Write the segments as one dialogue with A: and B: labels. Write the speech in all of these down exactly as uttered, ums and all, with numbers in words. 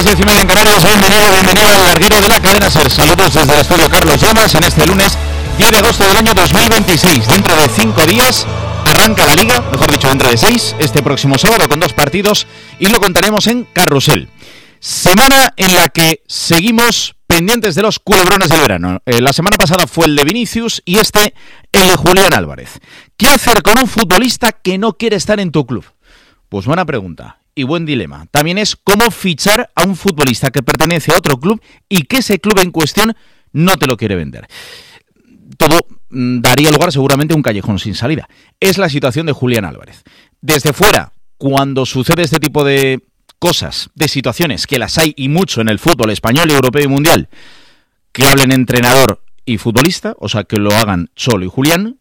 A: las diez y media en Canarias. Bienvenido, bienvenido al larguero de la cadena SER. Saludos desde el estudio Carlos Llamas en este lunes diez de agosto del año dos mil veintiséis. Dentro de cinco días arranca la Liga, mejor dicho dentro de seis, este próximo sábado con dos partidos y lo contaremos en Carrusel. Semana en la que seguimos pendientes de los culebrones del verano. Eh, la semana pasada fue el de Vinicius y este el de Julián Álvarez. ¿Qué hacer con un futbolista que no quiere estar en tu club? Pues buena pregunta y buen dilema. También es cómo fichar a un futbolista que pertenece a otro club y que ese club en cuestión no te lo quiere vender. Todo mm, daría lugar seguramente a un callejón sin salida. Es la situación de Julián Álvarez. Desde fuera, cuando sucede este tipo de cosas, de situaciones, que las hay y mucho en el fútbol español, europeo y mundial, que hablen entrenador y futbolista, o sea, que lo hagan Cholo y Julián.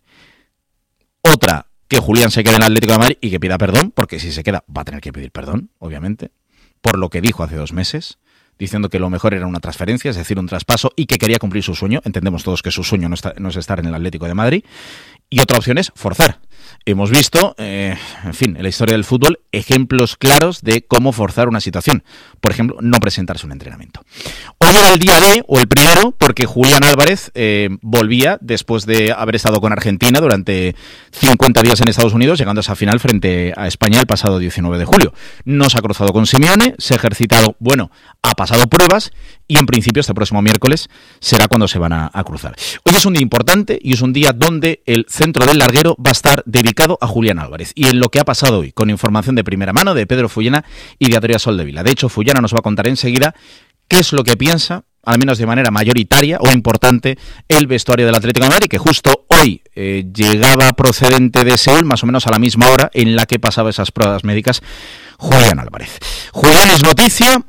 A: Otra, que Julián se quede en el Atlético de Madrid y que pida perdón, porque si se queda va a tener que pedir perdón, obviamente, por lo que dijo hace dos meses, diciendo que lo mejor era una transferencia, es decir, un traspaso, y que quería cumplir su sueño. Entendemos todos que su sueño no, está, no es estar en el Atlético de Madrid. Y otra opción es forzar. Hemos visto, eh, en fin, en la historia del fútbol, ejemplos claros de cómo forzar una situación. Por ejemplo, no presentarse un entrenamiento. Hoy era el día D, o el primero, porque Julián Álvarez eh, volvía después de haber estado con Argentina durante cincuenta días en Estados Unidos, llegando a esa final frente a España el pasado diecinueve de julio. No se ha cruzado con Simeone, se ha ejercitado, bueno, ha pasado pruebas y en principio este próximo miércoles será cuando se van a, a cruzar. Hoy es un día importante y es un día donde el centro del larguero va a estar dedicado a Julián Álvarez y en lo que ha pasado hoy, con información de primera mano de Pedro Fullana y de Adrià Soldevila. De hecho, Fullana nos va a contar enseguida qué es lo que piensa, al menos de manera mayoritaria o importante, el vestuario del Atlético de Madrid, que justo hoy eh, llegaba procedente de Seúl, más o menos a la misma hora en la que pasaba esas pruebas médicas, Julián Álvarez. Julián es noticia,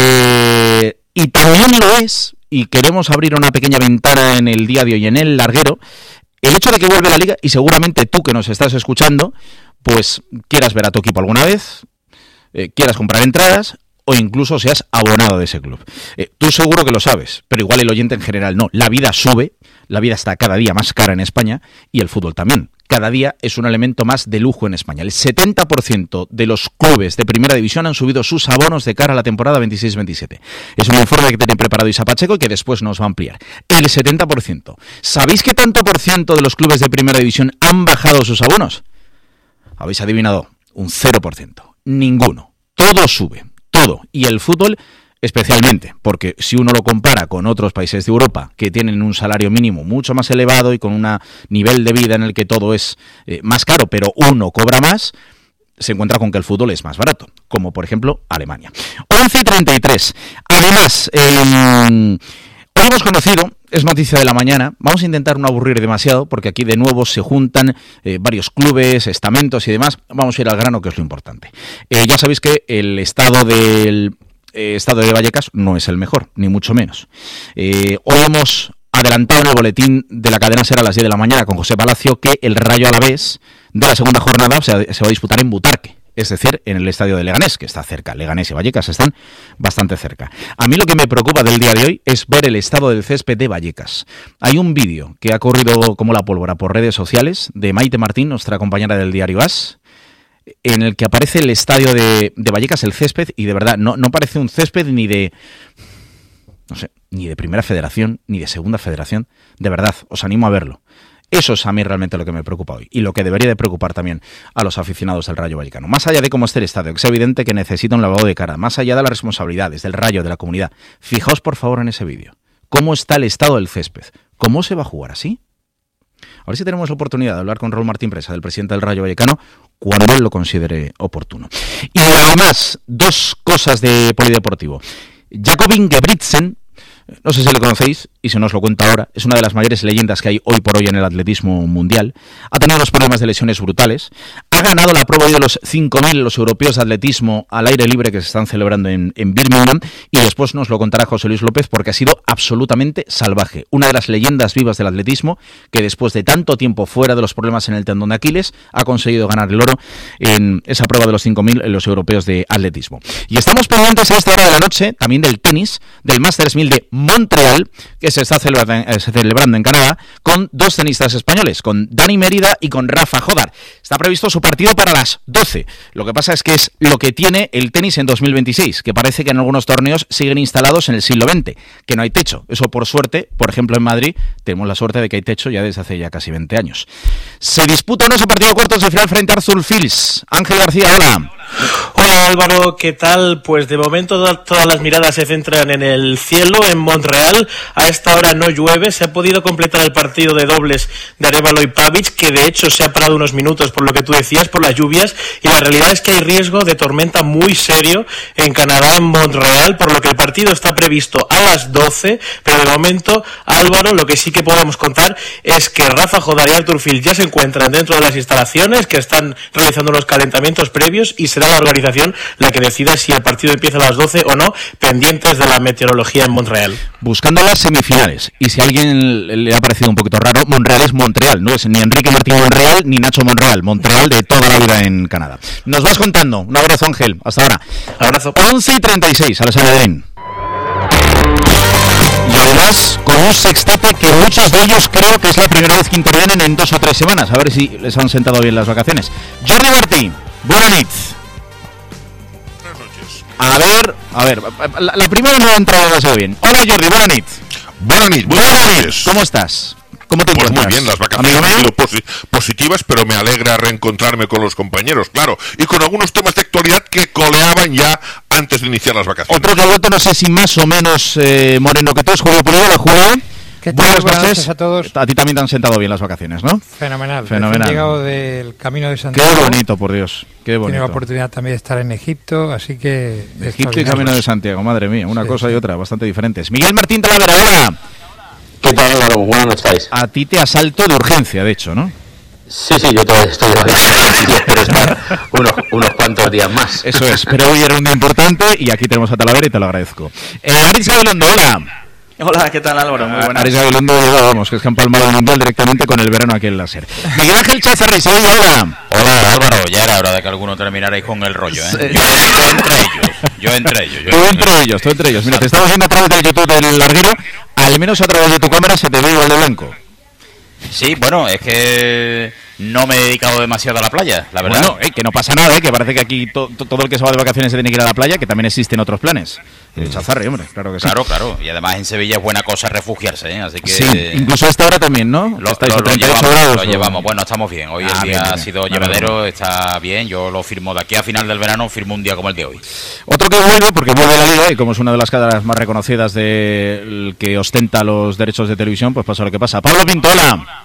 A: eh, y también lo es, y queremos abrir una pequeña ventana en el día de hoy en el larguero, el hecho de que vuelve la Liga, y seguramente tú que nos estás escuchando, pues quieras ver a tu equipo alguna vez, eh, quieras comprar entradas, o incluso seas abonado de ese club. Eh, tú seguro que lo sabes, pero igual el oyente en general no. La vida sube, la vida está cada día más cara en España, y el fútbol también. Cada día es un elemento más de lujo en España. El setenta por ciento de los clubes de primera división han subido sus abonos de cara a la temporada veintiséis veintisiete. Es un informe que tiene preparado Isa Pacheco y que después nos va a ampliar. El setenta por ciento. ¿Sabéis qué tanto por ciento de los clubes de primera división han bajado sus abonos? Habéis adivinado, un cero por ciento. Ninguno. Todo sube. Todo. Y el fútbol especialmente, porque si uno lo compara con otros países de Europa que tienen un salario mínimo mucho más elevado y con un nivel de vida en el que todo es eh, más caro, pero uno cobra más, se encuentra con que el fútbol es más barato, como por ejemplo Alemania. once y treinta y tres. Además, eh, hoy hemos conocido, es noticia de la mañana, vamos a intentar no aburrir demasiado, porque aquí de nuevo se juntan eh, varios clubes, estamentos y demás. Vamos a ir al grano, que es lo importante. Eh, ya sabéis que el estado del eh, estado de Vallecas no es el mejor, ni mucho menos. Eh, hoy hemos adelantado en el boletín de la cadena SER a las diez de la mañana con José Palacio que el Rayo Alavés de la segunda jornada se, se va a disputar en Butarque. Es decir, en el estadio de Leganés, que está cerca. Leganés y Vallecas están bastante cerca. A mí lo que me preocupa del día de hoy es ver el estado del césped de Vallecas. Hay un vídeo que ha corrido como la pólvora por redes sociales de Maite Martín, nuestra compañera del diario As, en el que aparece el estadio de, de Vallecas, el césped, y de verdad no, no parece un césped ni de, no sé, ni de primera federación, ni de segunda federación. De verdad, os animo a verlo. Eso es a mí realmente lo que me preocupa hoy y lo que debería de preocupar también a los aficionados del Rayo Vallecano. Más allá de cómo esté el estadio, que es evidente que necesita un lavado de cara, más allá de las responsabilidades del Rayo, de la comunidad, fijaos por favor en ese vídeo. ¿Cómo está el estado del césped? ¿Cómo se va a jugar así? A ver si tenemos la oportunidad de hablar con Raúl Martín Presa, del presidente del Rayo Vallecano, cuando él lo considere oportuno. Y además, dos cosas de polideportivo. Jakob Ingebrigtsen, no sé si lo conocéis, y si no os lo cuento ahora, es una de las mayores leyendas que hay hoy por hoy en el atletismo mundial. Ha tenido unos problemas de lesiones brutales. Ha ganado la prueba de los cinco mil, los europeos de atletismo al aire libre que se están celebrando en, en Birmingham, y después nos lo contará José Luis López porque ha sido absolutamente salvaje. Una de las leyendas vivas del atletismo que después de tanto tiempo fuera de los problemas en el tendón de Aquiles ha conseguido ganar el oro en esa prueba de los cinco mil en los europeos de atletismo. Y estamos pendientes a esta hora de la noche también del tenis, del Masters mil de Montreal, que es se está celebrando, eh, celebrando en Canadá con dos tenistas españoles, con Dani Mérida y con Rafa Jodar. Está previsto su partido para las doce. Lo que pasa es que es lo que tiene el tenis en dos mil veintiséis, que parece que en algunos torneos siguen instalados en el siglo veinte, que no hay techo. Eso, por suerte, por ejemplo, en Madrid tenemos la suerte de que hay techo ya desde hace ya casi veinte años. Se disputa ese partido de cuartos de final frente a Arthur Fils. Ángel García, hola.
B: Hola Álvaro, ¿qué tal? Pues de momento todas las miradas se centran en el cielo, en Montreal. A esta hora no llueve, se ha podido completar el partido de dobles de Arévalo y Pavic, que de hecho se ha parado unos minutos por lo que tú decías, por las lluvias, y la realidad es que hay riesgo de tormenta muy serio en Canadá, en Montreal, por lo que el partido está previsto a las doce, pero de momento, Álvaro, lo que sí que podemos contar es que Rafa Jodar y Arthur Fils ya se encuentran dentro de las instalaciones, que están realizando los calentamientos previos, y será la organización la que decida si el partido empieza a las doce o no, pendientes de la meteorología en Montreal.
A: Buscando las semifinales, y si a alguien le ha parecido un poquito raro, Montreal es Montreal, no es ni Enrique Martín Monreal ni Nacho Monreal, Montreal de toda la vida en Canadá. Nos vas contando. Un abrazo, Ángel. Hasta ahora.
B: Abrazo.
A: once y treinta y seis, a la sala de Edén. Y además, con un sextete que muchos de ellos creo que es la primera vez que intervienen en dos o tres semanas. A ver si les han sentado bien las vacaciones. Jordi Martí, buenas noches. A ver, a ver, la, la primera no ha entrado demasiado bien. Hola Jordi, buenas noches.
C: Buenas noches, buenas noches.
A: ¿Cómo estás? ¿Cómo te
C: pues
A: encuentras?
C: Muy bien, las vacaciones han sido posi- positivas, pero me alegra reencontrarme con los compañeros, claro, y con algunos temas de actualidad que coleaban ya antes de iniciar las vacaciones.
A: Otro que ha vuelto, no sé si más o menos eh, moreno que tú, es Julio Pulido. La Julio.
D: ¿Qué tal?
A: Buenas,
D: Buenas
A: noches
D: noches a todos.
A: A ti también te han sentado bien las vacaciones, ¿no?
D: Fenomenal.
A: Fenomenal.
D: He llegado del Camino de Santiago.
A: Qué bonito, por Dios. Qué bonito.
D: Tiene la oportunidad también de estar en Egipto, así que...
A: Egipto y Camino de Santiago, madre mía, una
D: sí,
A: cosa
D: sí.
A: y otra, bastante diferentes. Miguel Martín Talavera, hola.
E: ¿Qué tal, Álvaro? Buenas noches.
A: A ti te asalto de urgencia, de hecho, ¿no?
E: Sí, sí, yo todavía estoy de vacaciones y espero estar unos, unos cuantos días más.
A: Eso es, pero hoy era un día importante y aquí tenemos a Talavera y te lo agradezco. Eh, Aritz Gabilondo, hola.
F: Hola, ¿qué tal, Álvaro? Muy buenas.
A: Aritz Gabilondo, vamos, que es que han palmado el mundial directamente con el verano aquí en láser. Miguel Ángel Chazarri, Sevilla, hola.
G: Hola Álvaro, ya era hora de que alguno terminarais con el rollo, ¿eh? Yo, yo entre ellos, yo entre ellos. Yo
A: Tú entre ellos, tú entre ellos. Mira, te estamos viendo a través del YouTube del larguero, al menos a través de tu cámara se te ve igual de blanco.
G: Sí, bueno, es que no me he dedicado demasiado a la playa, la verdad.
A: Bueno, eh, que no pasa nada, eh, que parece que aquí to, to, todo el que se va de vacaciones se tiene que ir a la playa, que también existen otros planes. El Chazarri, hombre, claro que sí.
G: Claro, claro, y además en Sevilla es buena cosa refugiarse, ¿eh? Así que...
A: Sí, incluso a esta hora también, ¿no?
G: Lo,
A: ¿Estáis
G: lo,
A: a treinta y ocho
G: llevamos,
A: grados,
G: lo
A: o...
G: llevamos, bueno, estamos bien. Hoy
A: Ah,
G: el día
A: bien, bien,
G: ha sido
A: bien.
G: llevadero,
A: Vale, vale.
G: está bien. Yo lo firmo de aquí a final del verano, firmo un día como el de hoy.
A: Otro que vuelve, porque vuelve la Liga, y como es una de las caras más reconocidas del que ostenta los derechos de televisión, pues pasa lo que pasa. Pablo Pintola.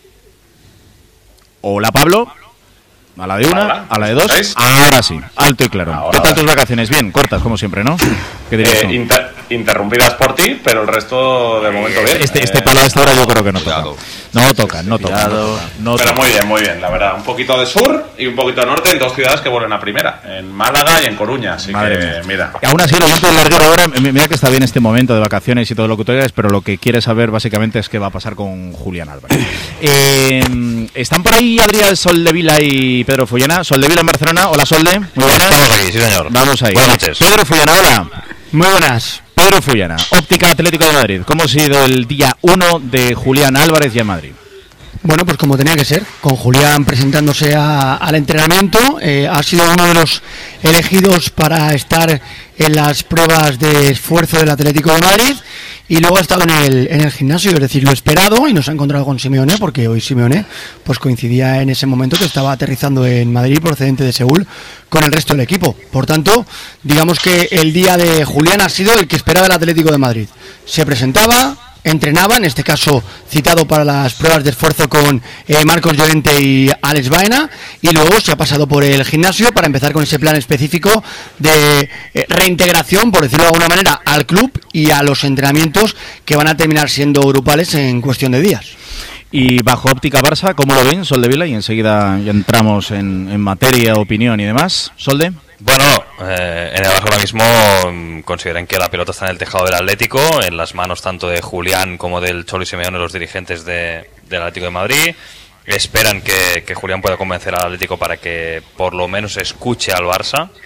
A: Hola, Pablo. A la de una,
H: Hola,
A: a la de dos.
H: ¿estáis?
A: Ahora sí, alto y claro.
H: Ahora,
A: ¿Qué tal tus
H: ahora.
A: vacaciones? Bien, cortas, como siempre, ¿no? ¿Qué dirías tú?
H: Eh, inter- interrumpidas por ti, pero el resto de momento bien.
A: Este, este
H: Eh,
A: palo a esta hora yo creo que no toca.
G: cuidado.
A: No toca, no toca.
G: Cuidado.
A: No toca, no
H: Pero
A: toca.
H: muy bien, muy bien, la verdad. Un poquito de sur y un poquito de norte en dos ciudades que vuelven a primera, en Málaga y en Coruña. Así
A: Madre
H: que,
A: mía.
H: mira.
A: Aún así, el oyente del larguero ahora, m- mira que está bien este momento de vacaciones y todo lo que tú digas, pero lo que quiere saber básicamente es qué va a pasar con Julián Álvarez. Eh, ¿Están por ahí Adrián Soldevila y Pedro Fullana? Soldevila en Barcelona. Hola, Solde. Muy buenas.
G: Estamos aquí, sí señor.
A: Vamos ahí.
G: Buenas noches.
A: Pedro Fullana, hola. Muy buenas. Pedro Fullana, Óptica Atlético de Madrid. ¿Cómo ha sido el día uno de Julián Álvarez ya en Madrid?
I: Bueno, pues como tenía que ser, con Julián presentándose a- al entrenamiento, eh, ha sido uno de los elegidos para estar en las pruebas de esfuerzo del Atlético de Madrid y luego ha estado en el, en el gimnasio, es decir, lo esperado, y nos ha encontrado con Simeone, porque hoy Simeone pues coincidía en ese momento que estaba aterrizando en Madrid procedente de Seúl con el resto del equipo. Por tanto, digamos que el día de Julián ha sido el que esperaba el Atlético de Madrid. Se presentaba, entrenaba, en este caso citado para las pruebas de esfuerzo con eh, Marcos Llorente y Alex Baena, y luego se ha pasado por el gimnasio para empezar con ese plan específico de eh, reintegración, por decirlo de alguna manera, al club y a los entrenamientos que van a terminar siendo grupales en cuestión de días.
A: Y bajo Óptica Barça, ¿cómo lo ven, Soldevila? Y enseguida ya entramos en, en materia, opinión y demás. Solde.
J: Bueno, eh, en el Barça ahora mismo mm, consideren que la pelota está en el tejado del Atlético, en las manos tanto de Julián como del Cholo Simeone, los dirigentes de, del Atlético de Madrid. Esperan que, que Julián pueda convencer al Atlético para que por lo menos escuche al Barça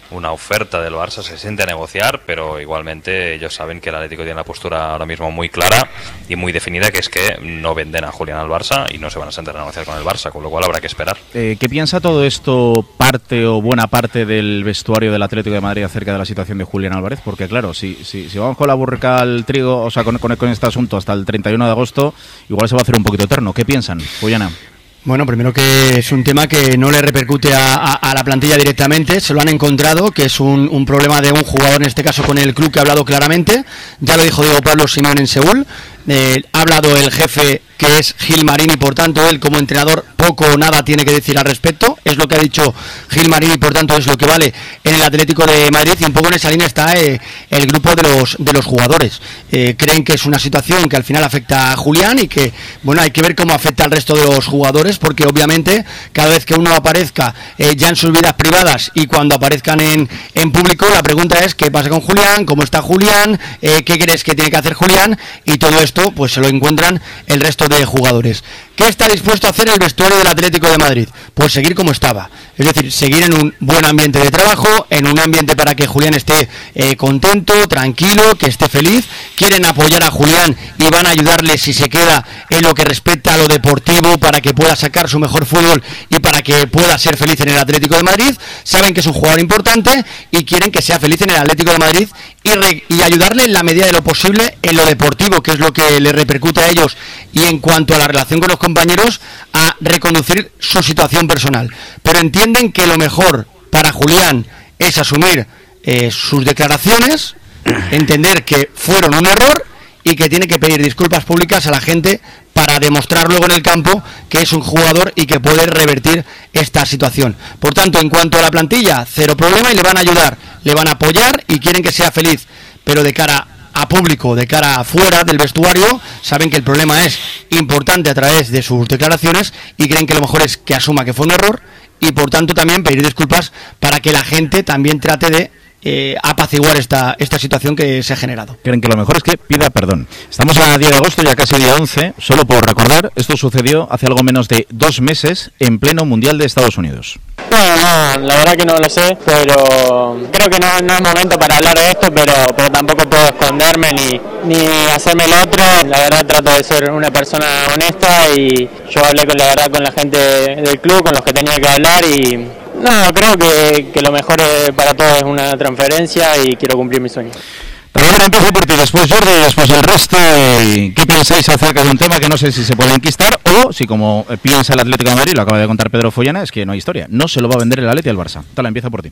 J: una oferta del Barça, se siente a negociar, pero igualmente ellos saben que el Atlético tiene la postura ahora mismo muy clara y muy definida, que es que no venden a Julián al Barça y no se van a sentar a negociar con el Barça, con lo cual habrá que esperar.
A: Eh, ¿Qué piensa todo esto parte o buena parte del vestuario del Atlético de Madrid acerca de la situación de Julián Álvarez? Porque claro, si, si, si vamos con la burrica al trigo, o sea, con, con, con este asunto hasta el treinta y uno de agosto, igual se va a hacer un poquito eterno. ¿Qué piensan, Juliana?
I: Bueno, primero que es un tema que no le repercute a, a, a la plantilla directamente, se lo han encontrado, que es un, un problema de un jugador, en este caso con el club, que ha hablado claramente, ya lo dijo Diego Pablo Simeone en Seúl, eh, ha hablado el jefe, que es Gilmarín, y por tanto él como entrenador poco o nada tiene que decir al respecto, es lo que ha dicho Gilmarín y por tanto es lo que vale en el Atlético de Madrid, y un poco en esa línea está eh, el grupo de los de los jugadores. Eh, creen que es una situación que al final afecta a Julián y que, bueno, hay que ver cómo afecta al resto de los jugadores, porque obviamente cada vez que uno aparezca eh, ya en sus vidas privadas y cuando aparezcan en, en público, la pregunta es qué pasa con Julián, cómo está Julián, eh, qué crees que tiene que hacer Julián, y todo esto pues se lo encuentran el resto de jugadores. ¿Qué está dispuesto a hacer el vestuario del Atlético de Madrid? Pues seguir como estaba, es decir, seguir en un buen ambiente de trabajo, en un ambiente para que Julián esté eh, contento, tranquilo, que esté feliz. Quieren apoyar a Julián y van a ayudarle si se queda en lo que respecta a lo deportivo, para que pueda sacar su mejor fútbol y para que pueda ser feliz en el Atlético de Madrid. Saben que es un jugador importante y quieren que sea feliz en el Atlético de Madrid y, re- y ayudarle en la medida de lo posible en lo deportivo, que es lo que le repercute a ellos, y en cuanto a la relación con los compañeros, a reconducir su situación personal. Pero entienden que lo mejor para Julián es asumir eh, sus declaraciones, entender que fueron un error y que tiene que pedir disculpas públicas a la gente para demostrar luego en el campo que es un jugador y que puede revertir esta situación. Por tanto, en cuanto a la plantilla, cero problema, y le van a ayudar, le van a apoyar y quieren que sea feliz, pero de cara a público, de cara afuera del vestuario, saben que el problema es importante a través de sus declaraciones y creen que lo mejor es que asuma que fue un error y por tanto también pedir disculpas para que la gente también trate de eh, apaciguar esta, esta situación que se ha generado.
A: Creen que lo mejor es que pida perdón. Estamos a diez de agosto, ya casi día once, solo por recordar, esto sucedió hace algo menos de dos meses en pleno Mundial de Estados Unidos.
K: No, no, la verdad que no lo sé, pero creo que no, no es momento para hablar de esto, pero, pero tampoco puedo esconderme ni, ni hacerme el otro. La verdad trato de ser una persona honesta y yo hablé con la verdad con la gente del club, con los que tenía que hablar, y no, creo que, que lo mejor para todos es una transferencia y quiero cumplir mi sueño.
A: Primero empiezo por ti, después Jordi y después el resto. ¿Qué pensáis acerca de un tema que no sé si se puede enquistar o si, como piensa el Atlético de Madrid, lo acaba de contar Pedro Follana, es que no hay historia? No se lo va a vender el Atleti al Barça. Tala, empieza por ti.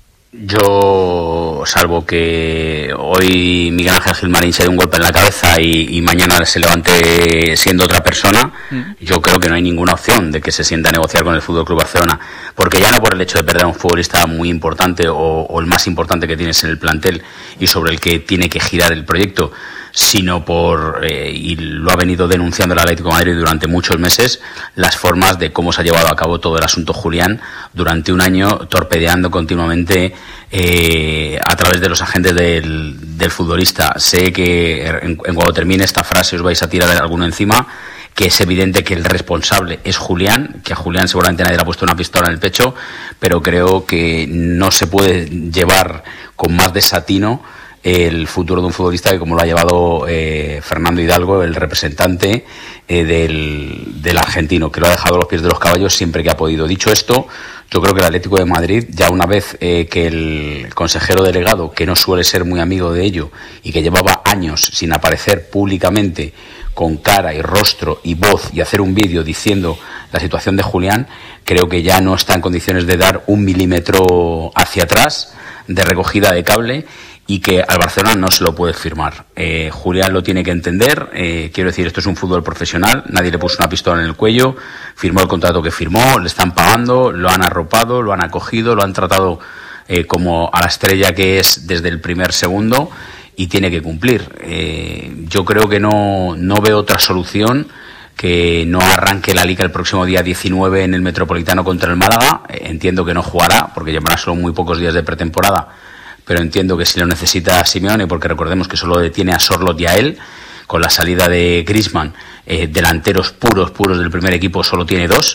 E: Yo, salvo que hoy Miguel Ángel Gilmarín se dé un golpe en la cabeza y, y mañana se levante siendo otra persona, mm. yo creo que no hay ninguna opción de que se sienta a negociar con el F C Barcelona, porque ya no por el hecho de perder a un futbolista muy importante o, o el más importante que tienes en el plantel y sobre el que tiene que girar el proyecto, sino por, eh, y lo ha venido denunciando el Atlético de Madrid durante muchos meses, las formas de cómo se ha llevado a cabo todo el asunto Julián durante un año, torpedeando continuamente eh, a través de los agentes del, del futbolista. Sé que en, en cuando termine esta frase os vais a tirar alguno encima, que es evidente que el responsable es Julián, que a Julián seguramente nadie le ha puesto una pistola en el pecho, pero creo que no se puede llevar con más desatino el futuro de un futbolista que como lo ha llevado eh, Fernando Hidalgo, el representante eh, del, del argentino, que lo ha dejado a los pies de los caballos siempre que ha podido. Dicho esto, yo creo que el Atlético de Madrid, ya una vez eh, que el consejero delegado, que no suele ser muy amigo de ello y que llevaba años sin aparecer públicamente con cara y rostro y voz y hacer un vídeo diciendo la situación de Julián, creo que ya no está en condiciones de dar un milímetro hacia atrás de recogida de cable, y que al Barcelona no se lo puede firmar. Eh, Julián lo tiene que entender, eh, quiero decir, esto es un fútbol profesional, nadie le puso una pistola en el cuello, firmó el contrato que firmó, le están pagando, lo han arropado, lo han acogido, lo han tratado eh, como a la estrella que es desde el primer segundo, y tiene que cumplir. Eh, yo creo que no, no veo otra solución que no arranque la Liga el próximo día diecinueve en el Metropolitano contra el Málaga. Eh, entiendo que no jugará, porque llevará solo muy pocos días de pretemporada, pero entiendo que si lo necesita Simeone, porque recordemos que solo detiene a Sorloth y a él, con la salida de Griezmann, eh, delanteros puros, puros del primer equipo, solo tiene dos,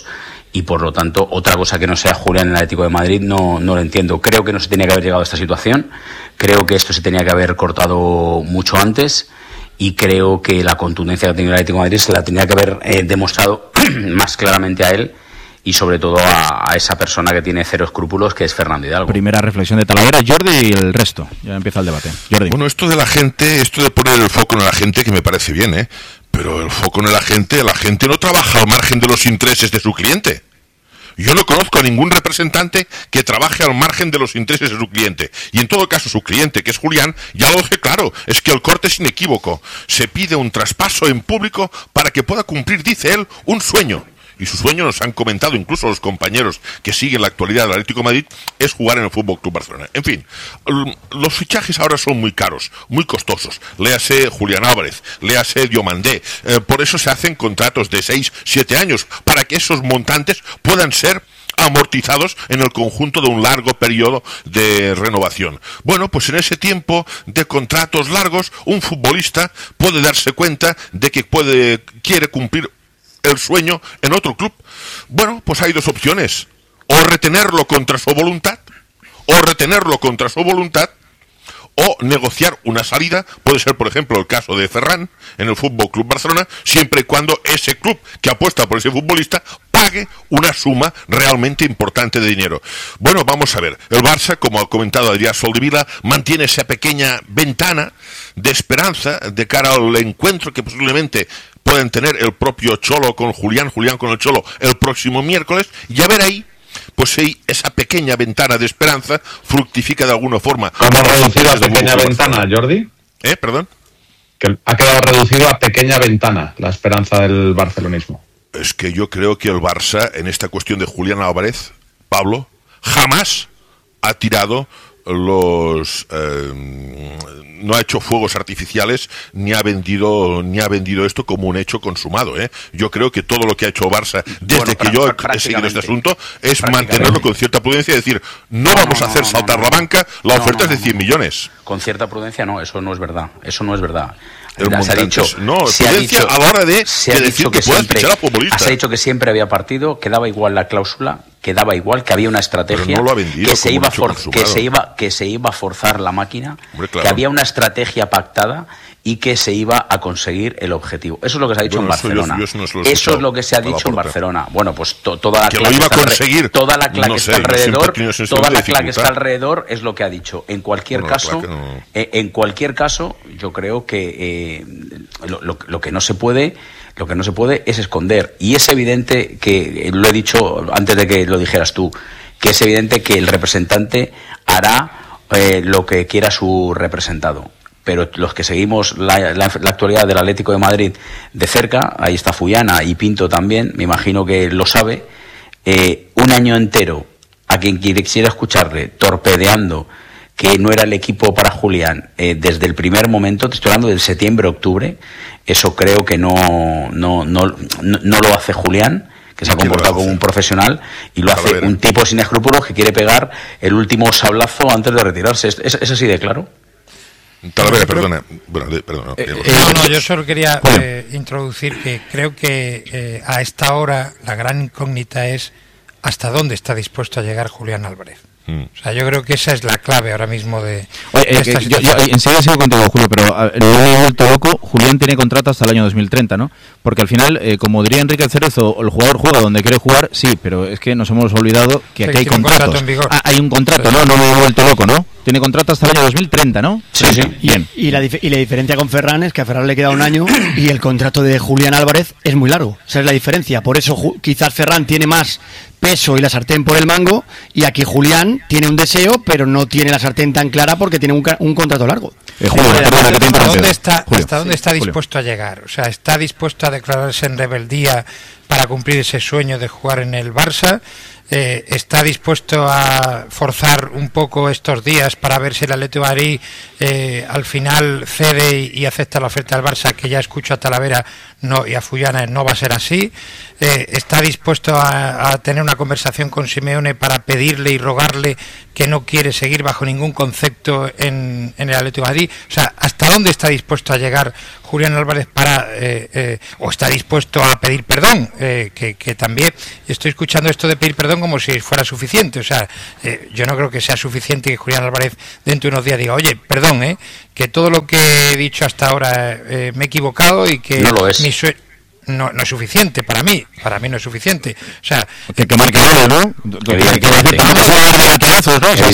E: y por lo tanto otra cosa que no sea Julián en el Atlético de Madrid no, no lo entiendo. Creo que no se tenía que haber llegado a esta situación, creo que esto se tenía que haber cortado mucho antes y creo que la contundencia que ha tenido el Atlético de Madrid se la tenía que haber eh, demostrado más claramente a él y sobre todo a, a esa persona que tiene cero escrúpulos, que es Fernando Hidalgo.
A: Primera reflexión de Talavera, Jordi, y el resto. Ya empieza el debate. Jordi.
C: Bueno, esto de la gente, esto de poner el foco en la gente, que me parece bien, ¿eh? Pero el foco en la gente, la gente no trabaja al margen de los intereses de su cliente. Yo no conozco a ningún representante que trabaje al margen de los intereses de su cliente. Y en todo caso, su cliente, que es Julián, ya lo dejé claro, es que el corte es inequívoco. Se pide un traspaso en público para que pueda cumplir, dice él, un sueño. Y su sueño, nos han comentado incluso los compañeros que siguen la actualidad del Atlético de Madrid, es jugar en el Fútbol Club Barcelona. En fin, los fichajes ahora son muy caros, muy costosos. Léase Julián Álvarez, léase Diomandé. Eh, por eso se hacen contratos de seis, siete años, para que esos montantes puedan ser amortizados en el conjunto de un largo periodo de renovación. Bueno, pues en ese tiempo de contratos largos, un futbolista puede darse cuenta de que puede, quiere cumplir el sueño en otro club. Bueno, pues hay dos opciones: o retenerlo contra su voluntad, o retenerlo contra su voluntad, o negociar una salida. Puede ser, por ejemplo, el caso de Ferran en el Fútbol Club Barcelona, siempre y cuando ese club que apuesta por ese futbolista pague una suma realmente importante de dinero. Bueno, vamos a ver. El Barça, como ha comentado Adrián Soldevila, mantiene esa pequeña ventana de esperanza de cara al encuentro que posiblemente pueden tener el propio Cholo con Julián, Julián con el Cholo el próximo miércoles, y a ver ahí, pues si esa pequeña ventana de esperanza fructifica de alguna forma.
H: ¿Cómo ha reducido a pequeña ventana, Jordi?
C: ¿Eh? ¿Perdón?
H: Que ha quedado reducido a pequeña ventana la esperanza del barcelonismo.
C: Es que yo creo que el Barça, en esta cuestión de Julián Álvarez, Pablo, jamás ha tirado los eh, no ha hecho fuegos artificiales ni ha vendido ni ha vendido esto como un hecho consumado, ¿eh? Yo creo que todo lo que ha hecho Barça desde bueno, que yo he seguido este asunto es mantenerlo con cierta prudencia y decir no, no vamos no, a hacer no, saltar no, no, la banca, la no, oferta no, no, es de cien millones.
E: Con cierta prudencia no, eso no es verdad, eso no es verdad.
C: Se ha dicho, no, se ha dicho, a la hora de,
E: se de
C: ha
E: decir
C: dicho que, que
E: siempre,
C: fichar a futbolistas.
E: Se ha dicho que siempre había partido, que daba igual la cláusula, que daba igual, que había una estrategia,
C: no vendido,
E: que se iba a for, que se iba que se iba a forzar la máquina, Hombre, claro. que había una estrategia pactada y que se iba a conseguir el objetivo. Eso es lo que se ha dicho bueno, en Barcelona. Eso, yo, yo no eso es lo que se ha dicho en Barcelona. Bueno, pues to, toda la
C: que lo iba a conseguir.
E: Toda la clave
C: no
E: que
C: sé,
E: está alrededor, toda la clave que está alrededor es lo que ha dicho. En cualquier bueno, caso, no. eh, en cualquier caso, yo creo que eh, lo, lo, lo que no se puede, lo que no se puede es esconder. Y es evidente que lo he dicho antes de que lo dijeras tú, que es evidente que el representante hará eh, lo que quiera su representado. Pero los que seguimos la, la, la actualidad del Atlético de Madrid de cerca, ahí está Fullana y Pinto también, me imagino que lo sabe, eh, un año entero a quien quisiera escucharle torpedeando que no era el equipo para Julián eh, desde el primer momento, te estoy hablando del septiembre-octubre, eso creo que no, no, no, no, no lo hace Julián, que se ha comportado como un profesional, y lo hace un tipo sin escrúpulos que quiere pegar el último sablazo antes de retirarse. ¿Es, es, es así de claro?
C: Talavera, perdona. Bueno, de, perdona
D: eh, eh, no, no, yo solo quería eh, introducir que creo que eh, a esta hora la gran incógnita es hasta dónde está dispuesto a llegar Julián Álvarez. Mm. O sea, yo creo que esa es la clave ahora mismo de,
A: Oye, de esta eh, yo, yo, enseguida sigo contigo, Julio, pero a, lo he vuelto loco. Julián tiene contrato hasta el año dos mil treinta, ¿no? Porque al final, eh, como diría Enrique Cerezo, el jugador juega donde quiere jugar, sí, pero es que nos hemos olvidado que sí, aquí hay contratos. Contrato ah, hay un contrato, sí. ¿no? No me he vuelto loco, ¿no? Tiene contrato hasta el año dos mil treinta, ¿no?
E: Sí, sí.
I: Bien. Y, y, la, y la diferencia con Ferran es que a Ferran le queda un año y el contrato de Julián Álvarez es muy largo. Esa es la diferencia. Por eso ju- quizás Ferran tiene más peso y la sartén por el mango, y aquí Julián tiene un deseo, pero no tiene la sartén tan clara porque tiene un, ca- un contrato largo.
D: Eh, Julio, ¿hasta dónde está, Julio, hasta dónde está dispuesto Julio. a llegar? O sea, ¿está dispuesto a declararse en rebeldía para cumplir ese sueño de jugar en el Barça? eh, está dispuesto a forzar un poco estos días para ver si el Atlético de Madrid eh, al final cede y, y acepta la oferta del Barça, que ya escucho a Talavera no, y a Fullana no va a ser así. Eh, está dispuesto a, a tener una conversación con Simeone para pedirle y rogarle que no quiere seguir bajo ningún concepto en, en el Atlético de Madrid. O sea, ¿hasta dónde está dispuesto a llegar Julián Álvarez para eh, eh, o está dispuesto a pedir perdón? Eh, que, que también estoy escuchando esto de pedir perdón como si fuera suficiente. O sea, eh, yo no creo que sea suficiente que Julián Álvarez dentro de unos días diga, oye, perdón, eh, que todo lo que he dicho hasta ahora eh, me he equivocado y que
E: no lo es.
D: mi sueño No, no es suficiente para mí, para mí no es suficiente. O sea,
A: que, que marque goles, ¿no?
D: Evidentemente. Vamos a hablar de batallazos, ¿no? O sea,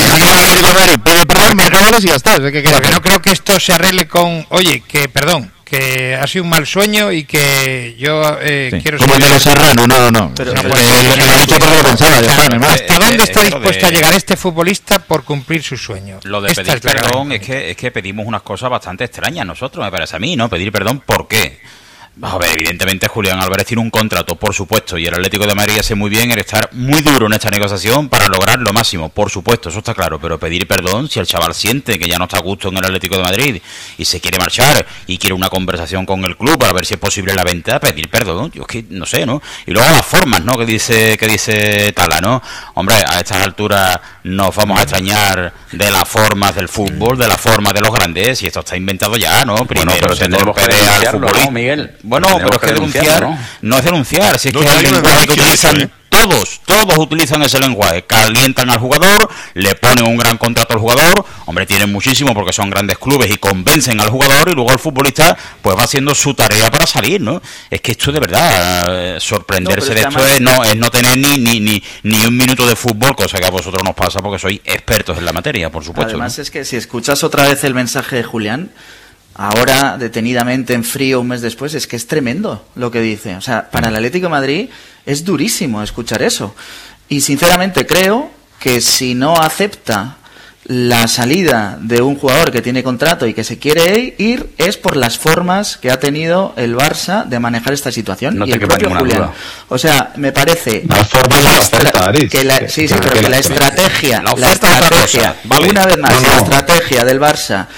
D: si pide perdón, marca goles y ya está. Que, que, que no creo que esto se arregle con, oye, que perdón, que ha sido un mal sueño y que yo eh,
A: sí.
D: quiero...
A: Como el de los Serrano, no, no, no.
D: Pero,
A: no,
D: pero,
A: pues,
D: pero,
A: el, el, el chico lo pensaba, ya está,
D: ¿hasta
G: eh,
D: dónde
G: eh,
D: está dispuesto
G: de...
D: a llegar este futbolista por cumplir su sueño?
G: Lo de
D: Esta
G: pedir
D: es la
G: perdón
D: gran...
G: es que, es que pedimos unas cosas bastante extrañas nosotros, me parece a mí, ¿no? Pedir perdón, ¿por qué? A ver, evidentemente Julián Álvarez tiene un contrato, por supuesto, y el Atlético de Madrid hace muy bien en estar muy duro en esta negociación para lograr lo máximo, por supuesto, eso está claro, pero pedir perdón si el chaval siente que ya no está a gusto en el Atlético de Madrid y se quiere marchar y quiere una conversación con el club para ver si es posible la venta, pedir perdón, yo es que no sé, ¿no? Y luego las formas, ¿no? Que dice, que dice Tala, ¿no? Hombre, a estas alturas nos vamos a extrañar de las formas del fútbol, de las formas de los grandes, y esto está inventado ya, ¿no? Primero
E: bueno, pero
G: se
E: tendremos que
G: torpedea al
E: denunciarlo,
G: futbolista.
E: ¿no, Miguel?
G: Bueno, pero es que denunciar
E: ¿no?
G: no es denunciar, si es
C: No,
G: que
C: no
G: es
C: hay
G: el
C: una
G: lenguaje que
C: denuncia,
G: utilizan
C: ¿eh?
G: todos, todos utilizan ese lenguaje, calientan al jugador, le ponen un gran contrato al jugador, hombre, tienen muchísimo porque son grandes clubes y convencen al jugador y luego el futbolista pues va haciendo su tarea para salir, ¿no? Es que esto de verdad, eh, sorprenderse
F: No,
G: de
F: es
G: esto
F: además...
G: es no, es no tener ni, ni, ni, ni un minuto de fútbol, cosa que a vosotros nos pasa porque sois expertos en la materia, por supuesto.
F: Además
G: ¿no?
F: es que si escuchas otra vez el mensaje de Julián, ahora detenidamente en frío un mes después, es que es tremendo lo que dice. O sea, para el Atlético de Madrid es durísimo escuchar eso. Y sinceramente creo que si no acepta la salida de un jugador que tiene contrato y que se quiere ir, es por las formas que ha tenido el Barça de manejar esta situación.
E: No
F: y
E: te
F: el
E: quepa
F: propio
E: ninguna
F: Julián.
E: duda.
F: O sea, me parece
L: las formas
F: la
L: de la oferta,
F: estra-
L: Aritz.
F: que la,
L: Que-
F: sí, sí,
L: que-
F: pero
L: que
F: que la
L: la-
F: estrategia,
G: la
F: la
G: oferta es otra
F: estrategia,
G: cosa, vale.
F: una vez más,
L: No,
F: la
L: no.
F: estrategia del Barça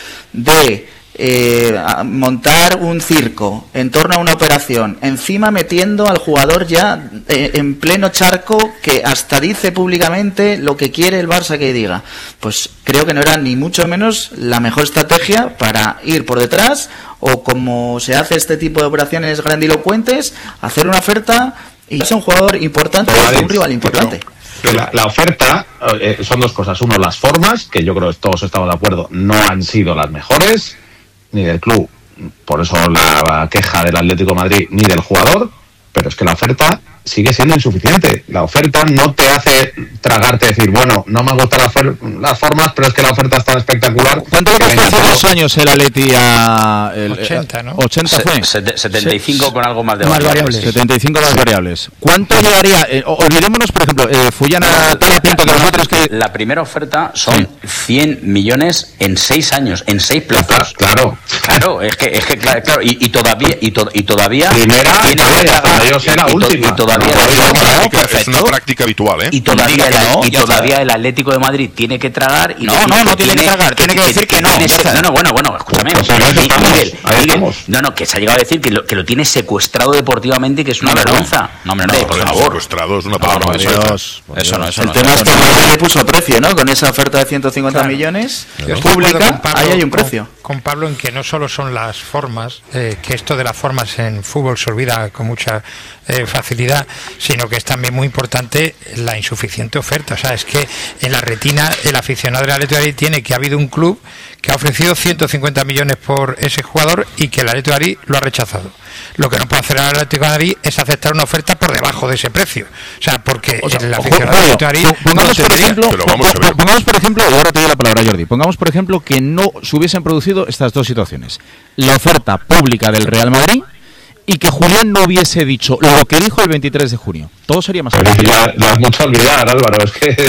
F: de eh, a- montar un circo en torno a una operación, encima metiendo al jugador ya eh, en pleno charco, que hasta dice públicamente lo que quiere el Barça que diga, pues creo que no era ni mucho menos la mejor estrategia para ir por detrás, o como se hace este tipo de operaciones grandilocuentes, hacer una oferta y es un jugador importante,
L: Pero,
F: es un
L: Alex,
F: rival importante.
L: Que la, la oferta eh, son dos cosas. Uno, las formas, que yo creo que todos estamos de acuerdo, no han sido las mejores, ni del club, por eso la, la queja del Atlético de Madrid, ni del jugador, pero es que la oferta sigue siendo insuficiente. La oferta no te hace tragarte y decir, bueno, no me gustan las, fer- las formas, pero es que la oferta es tan espectacular.
A: ¿Cuánto le
L: que
A: costó
L: venga
A: hace
L: todo.
A: dos años el Atleti a... El,
D: ochenta, ¿no?
A: ochenta fue.
E: Se- sete- setenta y cinco
A: Se-
E: con algo más de
I: más
E: variables.
I: variables.
A: setenta y cinco más variables. ¿Cuánto llegaría? Eh, o- olvidémonos, por ejemplo, eh, Fullana Tala Pinto, que nosotros que...
E: La primera oferta son cien millones en seis años, en seis plazos.
L: Claro.
E: Claro, es que, es que claro, claro, y, y todavía, y, to- y todavía
L: Primera,
E: tiene que
L: vaya,
E: tragar,
L: yo sé la
E: y, to-
L: última.
E: y todavía
C: No,
E: la-
C: es, una
E: no,
C: práctica, es
E: perfecto.
C: una práctica habitual, ¿eh?
E: Y todavía,
G: Diga que
E: el,
G: no,
E: y
G: ya
E: todavía
G: está.
E: el Atlético de Madrid tiene que tragar y
G: No,
E: decir
G: no, no tiene que tragar, tiene que decir que no,
E: tiene
G: ya
E: se-
G: está.
E: no, no, bueno, bueno, escúchame,
L: Pues ahí
E: Miguel,
L: estamos,
E: Miguel,
L: ahí
E: Miguel,
L: estamos.
E: no, no, que se ha llegado a decir que lo, que lo tiene secuestrado deportivamente, que es una
G: No, no,
E: vergüenza.
G: no, hombre, no,
E: Hombre,
G: por
E: por
C: Bueno,
E: favor.
C: secuestrado es una
G: No,
C: palabra
G: por
C: muy
G: Dios.
C: suelta.
G: Eso no, eso
F: El
G: no.
F: tema es
G: eso
F: que
G: no.
F: nadie le puso precio, ¿no? Con esa oferta de ciento cincuenta
D: Claro.
F: millones
D: Yo estoy de acuerdo
F: pública,
D: con Pablo,
F: ahí hay un
D: con-
F: precio.
D: Con Pablo en que no solo son las formas, eh, que esto de las formas en fútbol se olvida con mucha eh, facilidad, sino que es también muy importante la insuficiente oferta. O sea, es que en la retina el aficionado del Atlético de Madrid tiene que ha habido un club que ha ofrecido ciento cincuenta millones por ese jugador y que el Atlético de Madrid lo ha rechazado. Lo que no puede hacer el Atlético de Madrid es aceptar una oferta por debajo de ese precio. O sea, porque
A: O sea,
D: el
A: ojo,
D: aficionado del Atlético de Madrid
A: Pablo, pongamos
D: no
A: por
D: tendría.
A: ejemplo,
C: Pero vamos a
A: po-
C: ver.
A: po- pongamos por ejemplo, y ahora te doy la palabra, Jordi, pongamos por ejemplo que no se hubiesen producido estas dos situaciones. La oferta pública del Real Madrid y que Julián no hubiese dicho lo que dijo el veintitrés de junio. Todo sería más
L: Pero
A: fácil.
L: ya lo has mucho a olvidar, Álvaro. Es que...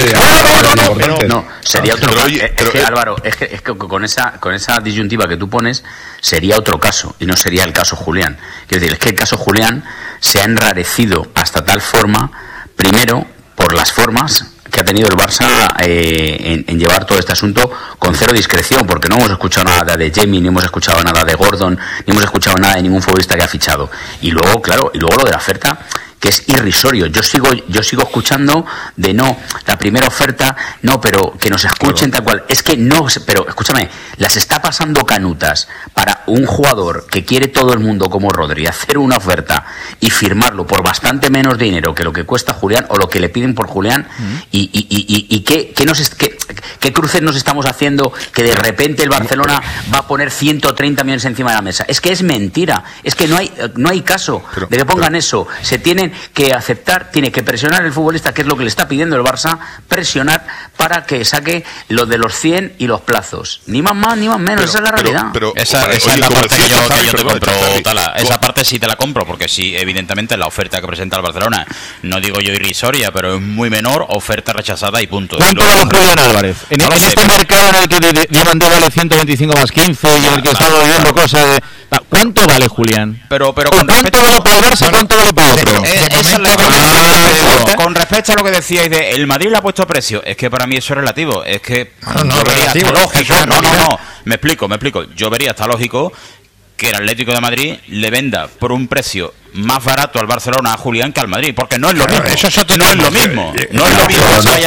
E: Pero, no, sería otro
C: Pero,
E: caso.
C: oye,
E: Es
C: pero,
E: que,
C: eh,
E: Álvaro, es que, es que con esa con esa disyuntiva que tú pones, sería otro caso, y no sería el caso Julián. Quiero decir, es que el caso Julián se ha enrarecido hasta tal forma, primero, por las formas que ha tenido el Barça eh, en, en llevar todo este asunto con cero discreción, porque no hemos escuchado nada de Jamie, ni hemos escuchado nada de Gordon, ni hemos escuchado nada de ningún futbolista que ha fichado. Y luego, claro, y luego lo de la oferta, que es irrisorio. Yo sigo yo sigo escuchando de no, la primera oferta, no, pero que nos escuchen tal cual. Es que no, pero escúchame, las está pasando canutas para un jugador que quiere todo el mundo como Rodri hacer una oferta y firmarlo por bastante menos dinero que lo que cuesta Julián o lo que le piden por Julián. Mm. Y, y, y, y, y qué, qué, nos, qué, qué cruces nos estamos haciendo que de repente el Barcelona va a poner ciento treinta millones encima de la mesa. Es que es mentira, es que no hay, no hay caso pero, de que pongan pero... eso. Se tienen que aceptar, tiene que presionar el futbolista, que es lo que le está pidiendo el Barça, presionar para que saque lo de los cien y los plazos. Ni más más, ni más menos, pero, esa es la realidad.
G: Pero, pero, esa, esa oye, es la parte que yo, que yo te compro, Tala. Esa parte sí te la compro, porque sí, evidentemente la oferta que presenta el Barcelona, no digo yo irrisoria, pero es muy menor, oferta rechazada y punto.
A: ¿Cuánto vale Julián Álvarez? En, no en este pero... mercado en el que Diamante vale ciento veinticinco más quince y en el que estamos viendo cosas de... ¿Cuánto vale Julián?
G: Pero, pero con
A: ¿Cuánto
G: respecto...
A: vale para el Barça? ¿Cuánto vale para otro?
G: Eh, esa es la ah, con respecto a lo que decíais de el Madrid le ha puesto precio, es que para mí eso es relativo. Es que
D: no, no,
G: yo vería
D: relativo,
G: hasta lógico.
D: Es
G: no, no, no. Me explico, me explico. Yo vería hasta lógico que el Atlético de Madrid le venda por un precio más barato al Barcelona a Julián que al Madrid, porque no es lo mismo. Eso no es lo mismo. No es lo mismo.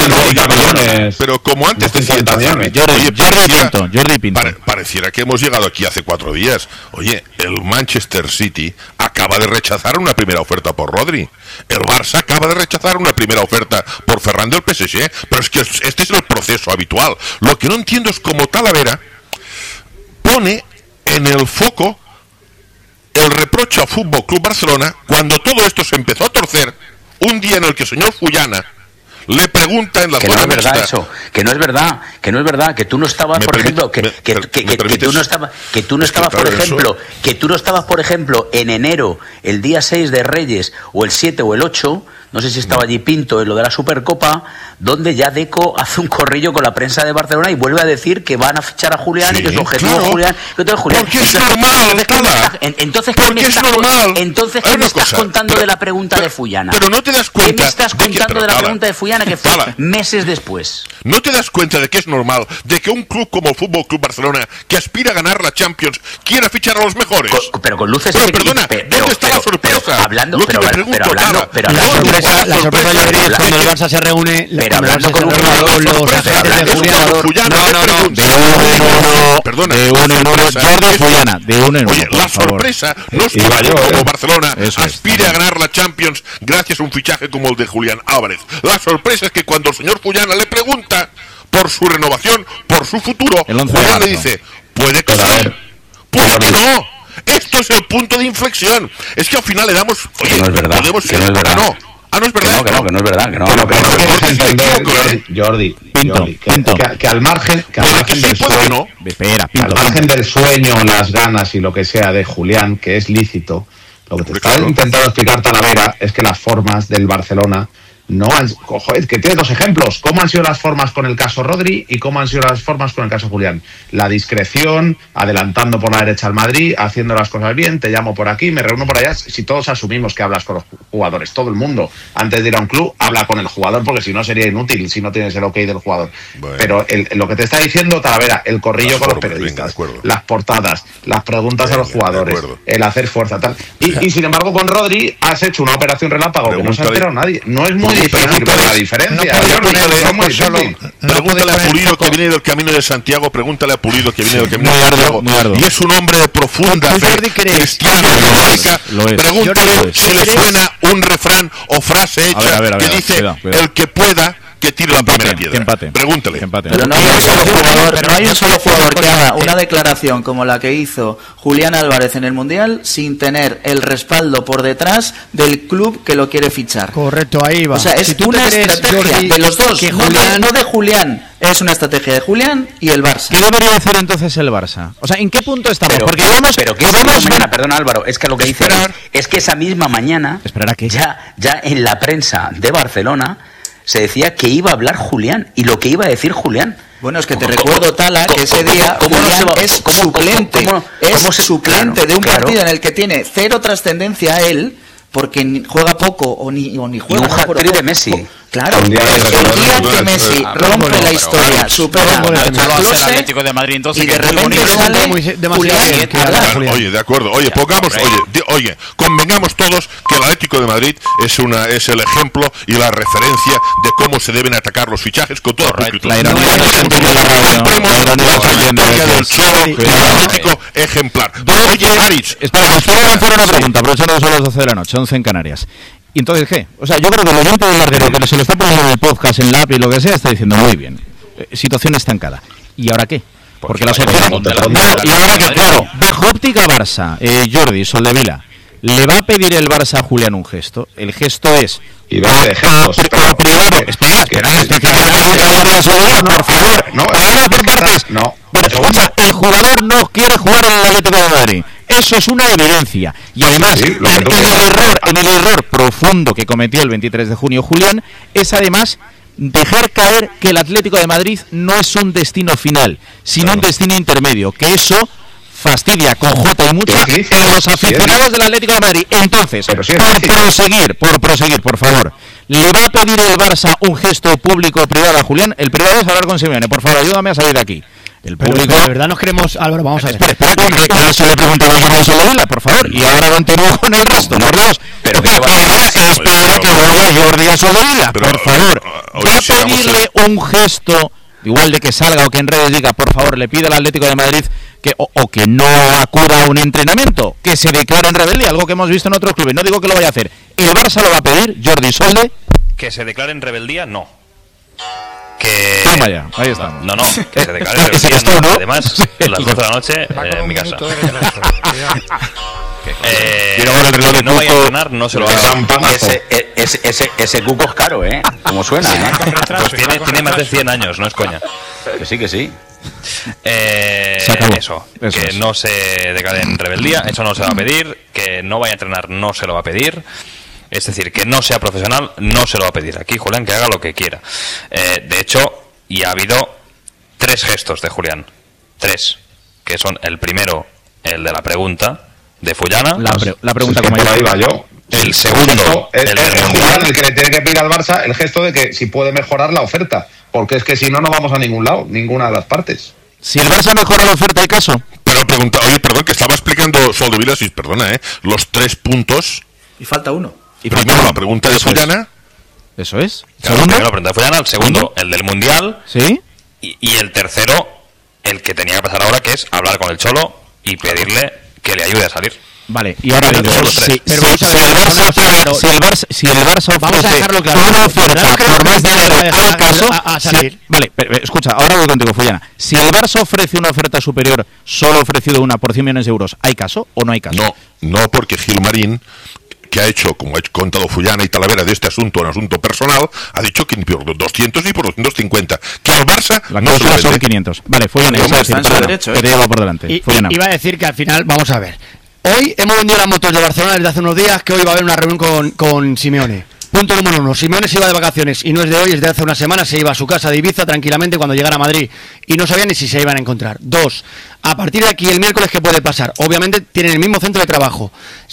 C: Pero como antes decía también,
A: Jordi Pinto,
C: pareciera que hemos llegado aquí hace cuatro días. Oye, el Manchester City acaba de rechazar una primera oferta por Rodri. El Barça acaba de rechazar una primera oferta por Ferran del P S G. Pero es que este es el proceso habitual. Lo que no entiendo es cómo Talavera pone en el foco el reproche al Fútbol Club Barcelona cuando todo esto se empezó a torcer un día en el que el señor Fullana le pregunta en la
E: que no es verdad eso, que no es verdad, que no es verdad, que tú no estabas, por ejemplo, que, que, que, que, que tú no estabas, que tú no estabas, por ejemplo, que tú no estabas, por ejemplo, en enero, el día seis de Reyes, o el siete o el ocho, no sé si estaba allí Pinto en lo de la Supercopa, donde ya Deco hace un corrillo con la prensa de Barcelona y vuelve a decir que van a fichar a Julián, sí, y que su objetivo
C: claro.
E: es Julián, que entonces Julián.
C: Porque es normal,
E: entonces ¿qué me estás, entonces ¿qué me estás cosa, contando pero, de la pregunta
C: pero,
E: de Fullana?
C: Pero no te das cuenta.
E: ¿Qué me estás contando de, que, de la pregunta de Fullana que fue Tala. meses después?
C: ¿No te das cuenta de que es normal de que un club como el Fútbol Club Barcelona, que aspira a ganar la Champions, quiera fichar a los mejores?
E: Con, pero con luces.
C: Pero, perdona, pero, ¿dónde está
E: pero,
C: la sorpresa?
E: Pero, hablando,
C: Lo que
E: pero,
C: me pregunto,
E: pero hablando, pero
I: la
E: hablando,
I: sorpresa, la sorpresa yo diría es cuando el Barça se reúne,
E: pero hablando con un
I: con los agentes de Julián.
C: No, no, no,
A: de uno en uno,
C: perdona,
A: de uno en uno, Jordi Fullana, de uno en uno.
C: Oye, la sorpresa no es que como Barcelona aspire a ganar la Champions gracias a un fichaje como el de Julián Álvarez. La sorpresa es que cuando el señor Fullana le pregunta por su renovación, por su futuro, Fullana le dice, puede que no, pues que no. Esto es el punto de inflexión. Es que al final le damos, oye,
E: no es verdad,
C: podemos
E: que no es verdad.
C: No. Ah, no es verdad.
E: Que no, que no, que no es verdad, que no.
L: Pero, pero, pero, pero, pero, pero, Jordi,
A: Pinto,
L: Jordi que,
A: Pinto.
L: Que, que al margen, que al margen
C: que
L: del
C: sí,
L: sueño,
C: no.
A: Espera, Pinto,
L: al margen del sueño, las ganas y lo que sea de Julián, que es lícito, lo que te está
C: claro.
L: intentando explicar Talavera es que las formas del Barcelona no han... Joder, que tiene dos ejemplos. ¿Cómo han sido las formas con el caso Rodri y cómo han sido las formas con el caso Julián? La discreción, adelantando por la derecha al Madrid, haciendo las cosas bien, te llamo por aquí, me reúno por allá. Si todos asumimos que hablas con los jugadores, todo el mundo, antes de ir a un club, habla con el jugador, porque si no sería inútil, si no tienes el ok del jugador. Bueno. Pero el, lo que te está diciendo Talavera, el corrillo las con formas, los periodistas, venga, las portadas, las preguntas venga, a los jugadores, el hacer fuerza, tal. Y, y sin embargo con Rodri has hecho una operación relámpago que no se ha enterado nadie. No es muy difícil ver la diferencia.
C: Pregúntale a Pulido que viene del Camino de Santiago, pregúntale a Pulido que viene del Camino de Santiago. Y es un hombre de profunda fe cristiana católica. Pregúntale si le suena un refrán o frase hecha que dice el que pueda que tire la primera piedra.
A: Empate.
C: Pregúntale.
A: Empate.
F: Pero no hay un solo jugador, pero no hay un solo jugador que haga una declaración como la que hizo Julián Álvarez en el Mundial sin tener el respaldo por detrás del club que lo quiere fichar.
I: Correcto, ahí va.
F: O sea, es si una estrategia Jordi, de los dos, que no, Julián... no de Julián. Es una estrategia de Julián y el Barça.
A: ¿Qué debería hacer entonces el Barça? O sea, ¿en qué punto estamos?
E: Pero,
A: Porque vamos,
E: pero que esa
A: vamos,
E: mañana, perdón Álvaro, es que lo que dice es, es que esa misma mañana,
A: ¿Esperar qué?
E: ya, ya en la prensa de Barcelona se decía que iba a hablar Julián y lo que iba a decir Julián.
F: Bueno, es que te recuerdo, Tala, que ese día
E: ¿cómo
F: Julián
E: no se va,
F: es
E: cómo,
F: suplente,
E: cómo, cómo,
F: es
E: cómo se,
F: suplente
E: claro,
F: de un
E: claro.
F: partido en el que tiene cero trascendencia él, porque ni juega poco o ni, o ni juega.
E: Y un hat-trick de Messi.
F: Claro, el día que Messi rompe la historia, supera a Klose,
G: Atlético de Madrid, entonces
F: y de repente sale Julián.
C: Oye, de acuerdo. Oye, pongamos, oye, de, oye, convengamos todos que el Atlético de Madrid es una es el ejemplo y la referencia de cómo se deben atacar los fichajes con toda pulcritud. La ironía del Cholo, el Atlético ejemplar. Oye, Aritz,
A: espera, os voy a lanzar una pregunta, aprovechando que son las doce de la noche, once en Canarias. ¿Y entonces qué? O sea, yo creo que el oyente del larguero que se lo está poniendo en el podcast, en la app y lo que sea, está diciendo muy bien. Eh, situación estancada. ¿Y ahora qué? Porque las opciones... Y ahora que, claro, bajo óptica Barça, eh, Jordi, Soldevila, ¿le va a pedir el Barça a Julián un gesto? El gesto es...
L: Y va a gestos.
A: Por privado, espera, espera, por favor.
L: No,
A: ahora por partes.
L: No.
A: Escucha, el jugador no quiere jugar en el Atlético de Madrid. Eso es una evidencia. Y además, sí, en, en, el error, en el error profundo que cometió el veintitrés de junio Julián, es además dejar caer que el Atlético de Madrid no es un destino final, sino claro. un destino intermedio, que eso fastidia con J y mucho sí, sí, en los aficionados sí, del Atlético de Madrid. Entonces, sí, por sí. proseguir, por proseguir, por favor, ¿le va a pedir el Barça un gesto público o privado a Julián? El privado es hablar con Simeone. Por favor, ayúdame a salir de aquí. El público... Pero,
I: de verdad nos queremos... Álvaro, vamos a ver.
A: Espera, espera, eso le preguntaba a Jordi Soldevila, por favor. Y ahora continúo con el resto, por Dios. Pero que espera que lo haga Jordi Soldevila, por favor. ¿Va a pedirle un gesto, igual de que salga o que en redes diga, por favor, le pide al Atlético de Madrid que o, o que no acuda a un entrenamiento, que se declare en rebeldía, algo que hemos visto en otros clubes? No digo que lo vaya a hacer. ¿El Barça lo va a pedir, Jordi Solde?
J: Que se declare en rebeldía, no. Que...
A: Toma ya, ahí estamos.
J: No, no, que se declare en rebeldía, no. Además, a las doce de la noche, eh, en mi casa. Eh, que no vaya a entrenar, no se lo va a dar.
E: Ese, ese, ese, ese cuco es caro, ¿eh? Como suena, ¿eh?
J: Pues tiene, tiene más de cien años, no es coña.
E: Que sí, que sí.
J: Eh, eso, eso, que es. No se declare en rebeldía, eso no se va a pedir. Que no vaya a entrenar, no se lo va a pedir. Es decir, que no sea profesional, no se lo va a pedir. Aquí Julián que haga lo que quiera. Eh, de hecho, y ha habido tres gestos de Julián. Tres. Que son el primero, el de la pregunta de Fullana.
A: La, pre la pregunta
L: como ahí iba yo.
J: El segundo,
L: el, el, el, el Julián, el que le tiene que pedir al Barça el gesto de que si puede mejorar la oferta. Porque es que si no, no vamos a ningún lado, ninguna de las partes.
A: Si el Barça mejora la oferta, ¿hay caso?
C: Pero pregunta, oye, perdón, que estaba explicando Soldevila, si perdona, ¿eh? Los tres puntos...
F: Y falta uno.
C: Y primero la pregunta de Fullana.
A: Eso es.
J: Claro,
A: ¿Segundo?
J: La pregunta de Fullana, el segundo, el del Mundial.
A: Sí.
J: Y, y el tercero, el que tenía que pasar ahora, que es hablar con el Cholo y pedirle que le ayude a salir.
A: Vale, y ahora digo,
J: sí,
A: pero vamos a ver, si el Barça, claro, si el Barça, si el Barça
I: vamos a dejarlo claro,
A: una oferta por más dinero al caso,
I: a, a salir.
A: Si, vale, pero, escucha, ahora voy contigo, Fullana. Si el Barça ofrece una oferta superior, solo ha ofrecido una por cien millones de euros, ¿hay caso o no hay caso?
C: No, no, porque Gilmarín, que ha hecho, como ha contado Fullana y Talavera, de este asunto, un asunto personal, ha dicho que ni por doscientos ni por doscientos cincuenta. Que al Barça
A: la
C: no
A: se son quinientos. Vale, Fullana,
F: no, está en su derecho,
A: que te lleva por delante.
I: Y, iba a decir que al final, vamos a ver. Hoy hemos vendido las motos de Barcelona desde hace unos días, que hoy va a haber una reunión con, con Simeone. Punto número uno. Simeone se iba de vacaciones y no es de hoy, es de hace una semana. Se iba a su casa de Ibiza tranquilamente cuando llegara a Madrid y no sabía ni si se iban a encontrar. Dos, a partir de aquí el miércoles, ¿qué puede pasar? Obviamente tienen el mismo centro de trabajo.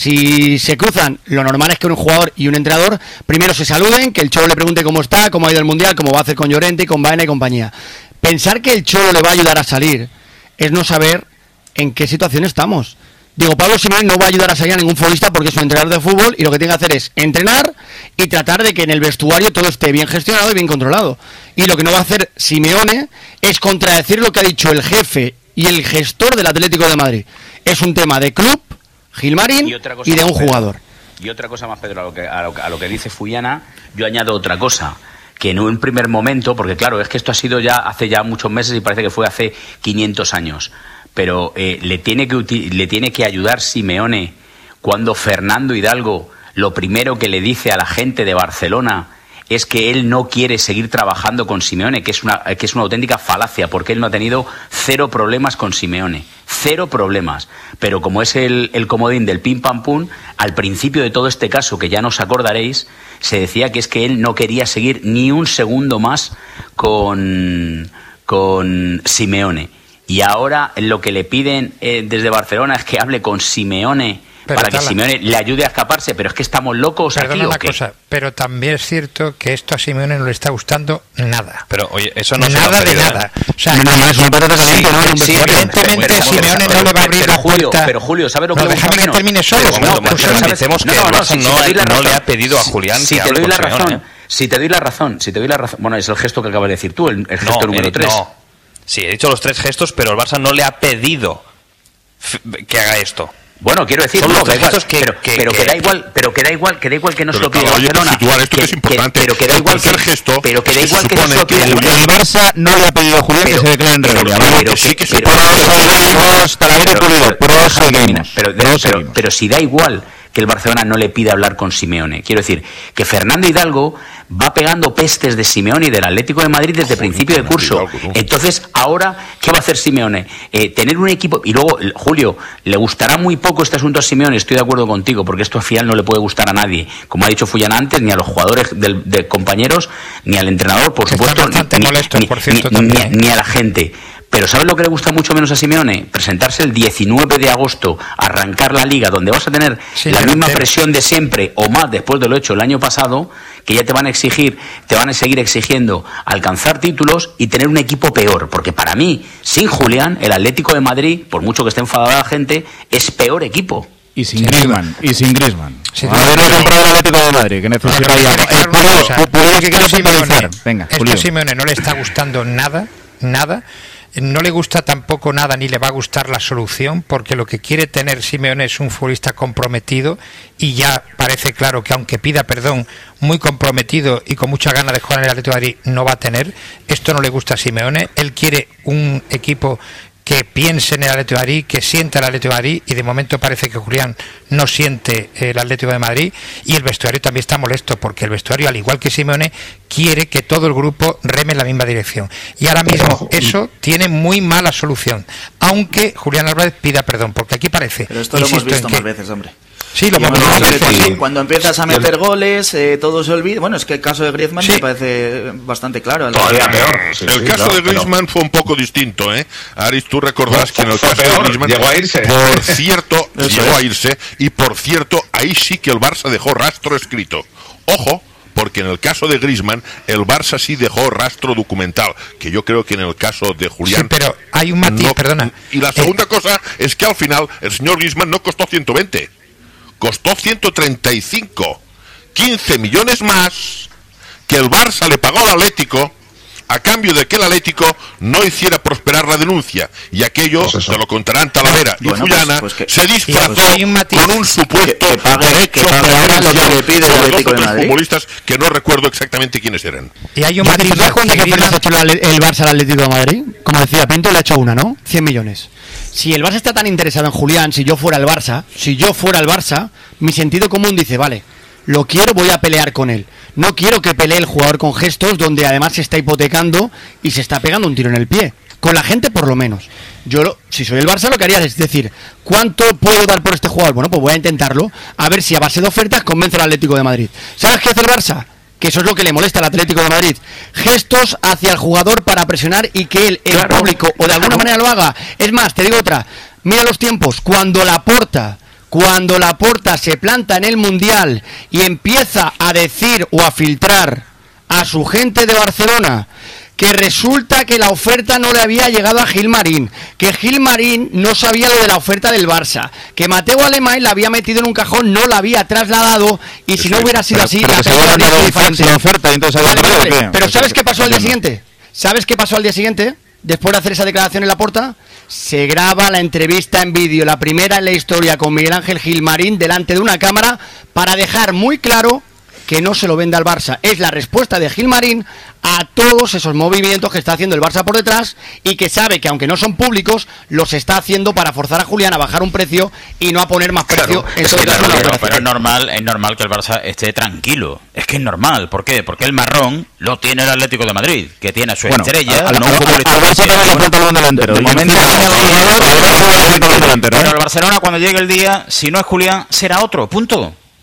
I: Si se cruzan, lo normal es que un jugador y un entrenador primero se saluden, que el Cholo le pregunte cómo está, cómo ha ido el Mundial, cómo va a hacer con Llorente, con Baena y compañía. Pensar que el Cholo le va a ayudar a salir es no saber en qué situación estamos. Digo, Pablo Simeone no va a ayudar a salir a ningún futbolista porque es un entrenador de fútbol y lo que tiene que hacer es entrenar y tratar de que en el vestuario todo esté bien gestionado y bien controlado. Y lo que no va a hacer Simeone es contradecir lo que ha dicho el jefe y el gestor del Atlético de Madrid. Es un tema de club, Gilmarín, y, y de un jugador.
E: Y otra cosa más, Pedro, a lo que, a lo, a lo que dice Fullana, yo añado otra cosa. Que en un primer momento, porque claro, es que esto ha sido ya hace ya muchos meses y parece que fue hace quinientos años. Pero eh, le tiene que le tiene que ayudar Simeone cuando Fernando Hidalgo lo primero que le dice a la gente de Barcelona es que él no quiere seguir trabajando con Simeone, que es una que es una auténtica falacia, porque él no ha tenido cero problemas con Simeone, cero problemas. Pero como es el, el comodín del pim pam pum, al principio de todo este caso, que ya no os acordaréis, se decía que es que él no quería seguir ni un segundo más con, con Simeone. y ahora lo que le piden eh, desde Barcelona es que hable con Simeone pero para que Tala, Simeone le ayude a escaparse, pero es que estamos locos aquí,
D: perdona
E: ¿o
D: una
E: qué?
D: cosa, pero también es cierto que esto a Simeone no le está gustando nada.
J: Pero oye, eso no
D: nada de nada. O sea, no, no, es una patata caliente, sí, no, sí, evidentemente a Simeone no le va a abrir
E: pero,
D: la
E: Julio,
D: puerta.
E: Pero Julio, ¿sabes lo que
D: no,
E: le gusta
D: déjame
E: menos?
D: que termine solo.
J: Pero,
D: no,
J: pues,
D: pues,
J: pensemos que no, no, si no, le, no le ha pedido a Julián
E: si
J: que
E: te
J: hable
E: doy la
J: con
E: razón,
J: Simeone, ¿eh?
E: si te doy la razón, si te doy la razón, bueno, es el gesto que acabas de decir tú, el, el gesto
J: no,
E: número
J: eh,
E: tres.
J: No, sí, he dicho los tres gestos, pero el Barça no le ha pedido que haga esto.
E: Bueno, quiero decir,
J: son
E: no,
J: los
E: da igual,
J: que,
E: pero,
J: que,
E: pero
J: que,
E: que da igual, pero que da igual, que da igual que no se lo pida
C: Barcelona. Situar esto
E: que,
C: que es importante.
E: Que, pero que da igual que,
C: gesto,
E: pero que da igual que,
A: que no se lo pida. El, el Barça no le ha pedido a Julián pero, que se declare en rebelión.
E: Pero,
A: pero
E: que
A: sí que se
E: puede. Pero si da igual que el Barcelona no le pide hablar con Simeone. Quiero decir, que Fernando Hidalgo va pegando pestes de Simeone y del Atlético de Madrid desde Joder, principio de curso. Hidalgo, ¿no? Entonces, ahora, ¿qué va a hacer Simeone? Eh, tener un equipo... Y luego, Julio, le gustará muy poco este asunto a Simeone, estoy de acuerdo contigo, porque esto al final no le puede gustar a nadie. Como ha dicho Fullana antes, ni a los jugadores de, de compañeros, ni al entrenador, por supuesto, ni, molestos,
D: ni, por cierto,
E: ni, ni, ni a la gente. Pero ¿sabes lo que le gusta mucho menos a Simeone? Presentarse el diecinueve de agosto, arrancar la Liga, donde vas a tener sí, la misma presión de siempre, o más después de lo hecho el año pasado, que ya te van a exigir, te van a seguir exigiendo alcanzar títulos y tener un equipo peor. Porque para mí, sin Julián, el Atlético de Madrid, por mucho que esté enfadada la gente, es peor equipo.
A: Y sin Griezmann, y sin Griezmann.
I: Sí,
A: a ver, el comprado el Atlético de Madrid, que necesita ya.
D: que Simeone, Venga, Julio. Esto a Simeone no le está gustando nada, nada. No le gusta tampoco nada, ni le va a gustar la solución, porque lo que quiere tener Simeone es un futbolista comprometido, y ya parece claro que aunque pida perdón, muy comprometido y con muchas ganas de jugar en el Atlético de Madrid, no va a tener. Esto no le gusta a Simeone. Él quiere un equipo que piense en el Atlético de Madrid, que sienta el Atlético de Madrid, y de momento parece que Julián no siente el Atlético de Madrid, y el vestuario también está molesto, porque el vestuario, al igual que Simeone, quiere que todo el grupo reme en la misma dirección, y ahora mismo eso tiene muy mala solución, aunque Julián Álvarez pida perdón, porque aquí parece...
F: Pero esto lo hemos visto más veces, hombre.
D: Sí, lo hemos
F: visto. Cuando, cuando empiezas a meter goles, eh, todo se olvida. Bueno, es que el caso de Griezmann sí. me parece bastante claro.
C: Todavía peor. Sí, el sí, caso claro, de Griezmann pero... fue un poco distinto, ¿eh? Aris, tú recordás no, que en el caso peor, de Griezmann
L: llegó a irse.
C: Por cierto, llegó a irse y por cierto, ahí sí que el Barça dejó rastro escrito. Ojo, porque en el caso de Griezmann el Barça sí dejó rastro documental, que yo creo que en el caso de Julián...
D: Sí, pero hay un matiz, no, perdona.
C: Y la segunda eh... cosa es que al final el señor Griezmann no costó ciento veinte. Costó ciento treinta y cinco, quince millones más que el Barça le pagó al Atlético a cambio de que el Atlético no hiciera prosperar la denuncia, y aquello, pues se lo contarán Talavera y bueno, Fullana, pues, pues que, se disfrazó pues un con un supuesto
F: que, que pague,
C: derecho
F: que pague lo que le pide el Atlético de Madrid.
C: Futbolistas que no recuerdo exactamente quiénes eran.
D: Y hay un matiz.
I: ¿Sabes cuántas ofertas ha hecho el Barça al Atlético de Madrid? Como decía Pinto, le ha hecho una, ¿no? cien millones. Si el Barça está tan interesado en Julián, si yo fuera el Barça, si yo fuera el Barça, mi sentido común dice, vale, lo quiero, voy a pelear con él. No quiero que pelee el jugador con gestos donde además se está hipotecando y se está pegando un tiro en el pie. Con la gente por lo menos. Yo, lo, si soy el Barça, lo que haría es decir, ¿cuánto puedo dar por este jugador? Bueno, pues voy a intentarlo, a ver si a base de ofertas convence al Atlético de Madrid. ¿Sabes qué hace el Barça? Que eso es lo que le molesta al Atlético de Madrid. Gestos hacia el jugador para presionar y que él, el claro, público, o de alguna claro. manera lo haga. Es más, te digo otra. Mira los tiempos. Cuando Laporta, cuando Laporta se planta en el Mundial y empieza a decir o a filtrar a su gente de Barcelona que resulta que la oferta no le había llegado a Gil Marín, que Gil Marín no sabía lo de la oferta del Barça, que Mateo Alemany la había metido en un cajón, no la había trasladado, y si sí, no hubiera sido
A: pero,
I: así,
A: pero
I: la
A: se había dado diferente la oferta, entonces
I: vale, vale, vale. Pero ¿sabes qué pasó al día siguiente? ¿Sabes qué pasó al día siguiente? Después de hacer esa declaración en Laporta, se graba la entrevista en vídeo, la primera en la historia, con Miguel Ángel Gil Marín delante de una cámara, para dejar muy claro que no se lo vende al Barça. Es la respuesta de Gil Marín a todos esos movimientos que está haciendo el Barça por detrás, y que sabe que aunque no son públicos, los está haciendo para forzar a Julián a bajar un precio y no a poner más precio.
E: Claro, en es que claro, pero, pero es normal, es normal que el Barça esté tranquilo. Es que es normal. ¿Por qué? Porque el marrón lo tiene el Atlético de Madrid, que tiene a su bueno, estrella, a, a, no un futbolista.
A: Al Barça le falta el balón delantero. De momento
E: pero el Barcelona, cuando llegue el día, si no es Julián, será otro. Punto.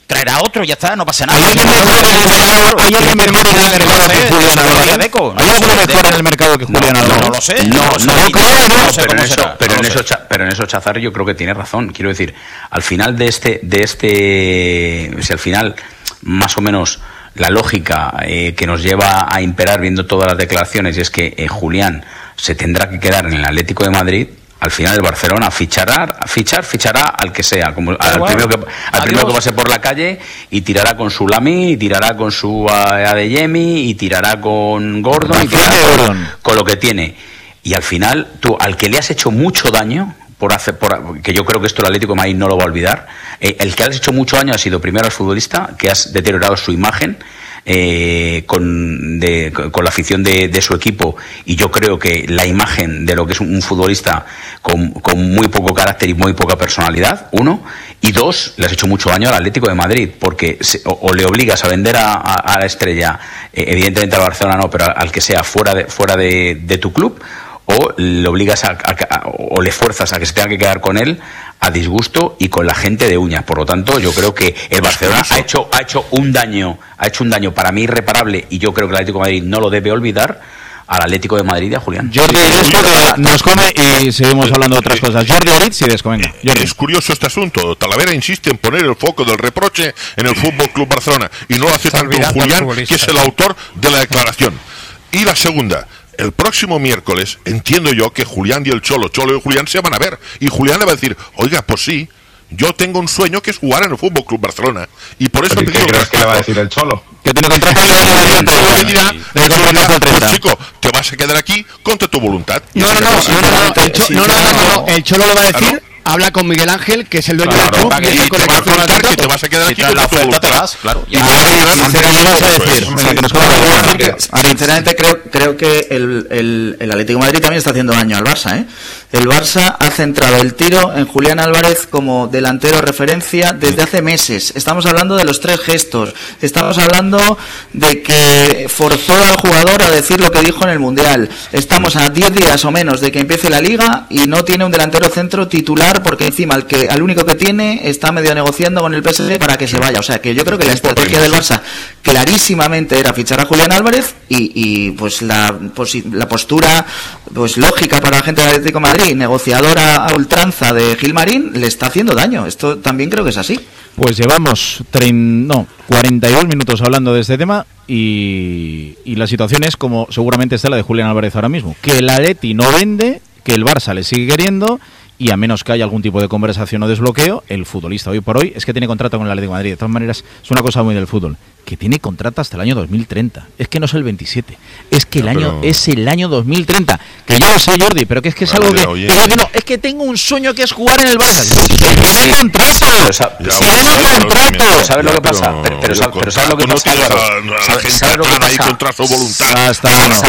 G: traerá otro, ya está, no pasa nada.
A: ¿Hay alguien mejor en el mercado? ¿Hay alguien mejor en el mercado que Julián Álvarez? ¿Hay alguien mejor en el mercado que Julián Álvarez?
G: No lo sé.
E: No, no,
G: no,
E: pero en eso, pero en eso, pero en eso Chazar yo creo que tiene razón. Quiero decir, al final de este, de este, si al final más o menos la lógica eh, que nos lleva a imperar viendo todas las declaraciones es que eh, Julián se tendrá que quedar en el Atlético de Madrid. Al final el Barcelona fichará, fichar, fichará al que sea, como al
G: igual.
E: primero que al primero que pase por la calle y tirará con su Lamy, y tirará con su Adeyemi, y tirará con Gordon, y tirará con, con lo que tiene. Y al final, tú, al que le has hecho mucho daño, por hacer, por, que yo creo que esto el Atlético de Madrid no lo va a olvidar, eh, el que has hecho mucho daño ha sido primero al futbolista, que has deteriorado su imagen, Eh, con, de, con la afición de, de su equipo, y yo creo que la imagen de lo que es un, un futbolista con, con muy poco carácter y muy poca personalidad, uno, y dos, le has hecho mucho daño al Atlético de Madrid, porque se, o, o le obligas a vender a, a, a la estrella, eh, evidentemente al Barcelona no, pero al, al que sea fuera de, fuera de, de tu club, o le obligas a, a, a, o le fuerzas a que se tenga que quedar con él a disgusto y con la gente de uñas. Por lo tanto, yo creo que el Barcelona ha hecho ha hecho un daño, ha hecho un daño para mí irreparable, y yo creo que el Atlético de Madrid no lo debe olvidar, al Atlético de Madrid y a Julián.
A: Jordi, esto que nos come y seguimos hablando de otras cosas. Jordi Aritz, y descomenga.
C: Es curioso este asunto. Talavera insiste en poner el foco del reproche en el Fútbol Club Barcelona y no lo hace tanto en Julián, que es el autor de la declaración. Y la segunda, el próximo miércoles entiendo yo que Julián y el Cholo, Cholo y Julián se van a ver, y Julián le va a decir, oiga, pues sí, yo tengo un sueño que es jugar en el Fútbol Club Barcelona, y por eso te digo,
L: ¿qué crees que le va a decir el Cholo?
A: Que tiene contrato
C: le dirá, pues chico, te vas a quedar aquí contra tu voluntad.
I: No, no, no, el Cholo le va a decir, habla con Miguel Ángel, que es el dueño del club, y es con el
C: que te vas a quedar aquí contra tu voluntad.
G: Claro.
F: Sinceramente creo, creo que el, el, el Atlético de Madrid también está haciendo daño al Barça, ¿eh? El Barça ha centrado el tiro en Julián Álvarez como delantero referencia desde hace meses. Estamos hablando de los tres gestos. Estamos hablando de que forzó al jugador a decir lo que dijo en el Mundial. Estamos a diez días o menos de que empiece la Liga y no tiene un delantero centro titular, porque encima el que al único que tiene está medio negociando con el P S G para que se vaya. O sea que yo creo que la estrategia del Barça clarísimamente era fichar a Julián Álvarez, y, y pues la, pues, la postura pues lógica para la gente del Atlético de Madrid, negociadora a ultranza de Gilmarín, le está haciendo daño. Esto también creo que es así.
A: Pues llevamos trein, no, cuarenta y dos minutos hablando de este tema, y, y la situación es como seguramente está la de Julián Álvarez ahora mismo, que el Atleti no vende, que el Barça le sigue queriendo, y a menos que haya algún tipo de conversación o desbloqueo, el futbolista hoy por hoy es que tiene contrato con el Atlético de Madrid. De todas maneras, es una cosa muy del fútbol, que tiene contrato hasta el año dos mil treinta. Es que no es el veintisiete, es que el no, año pero... es el año dos mil treinta. Que yo lo sé, Jordi, pero que es que es bueno, algo que... Pero que no, es que tengo un sueño que es jugar en el Barça. ¡Tiene contrato! ¡Tiene contrato!
E: ¿Sabes lo que pasa? Pero, pero, pero, pero ¿sabes lo que pasa?
C: ¿Sabes lo que pasa? Contra su voluntad.
A: Hasta bueno.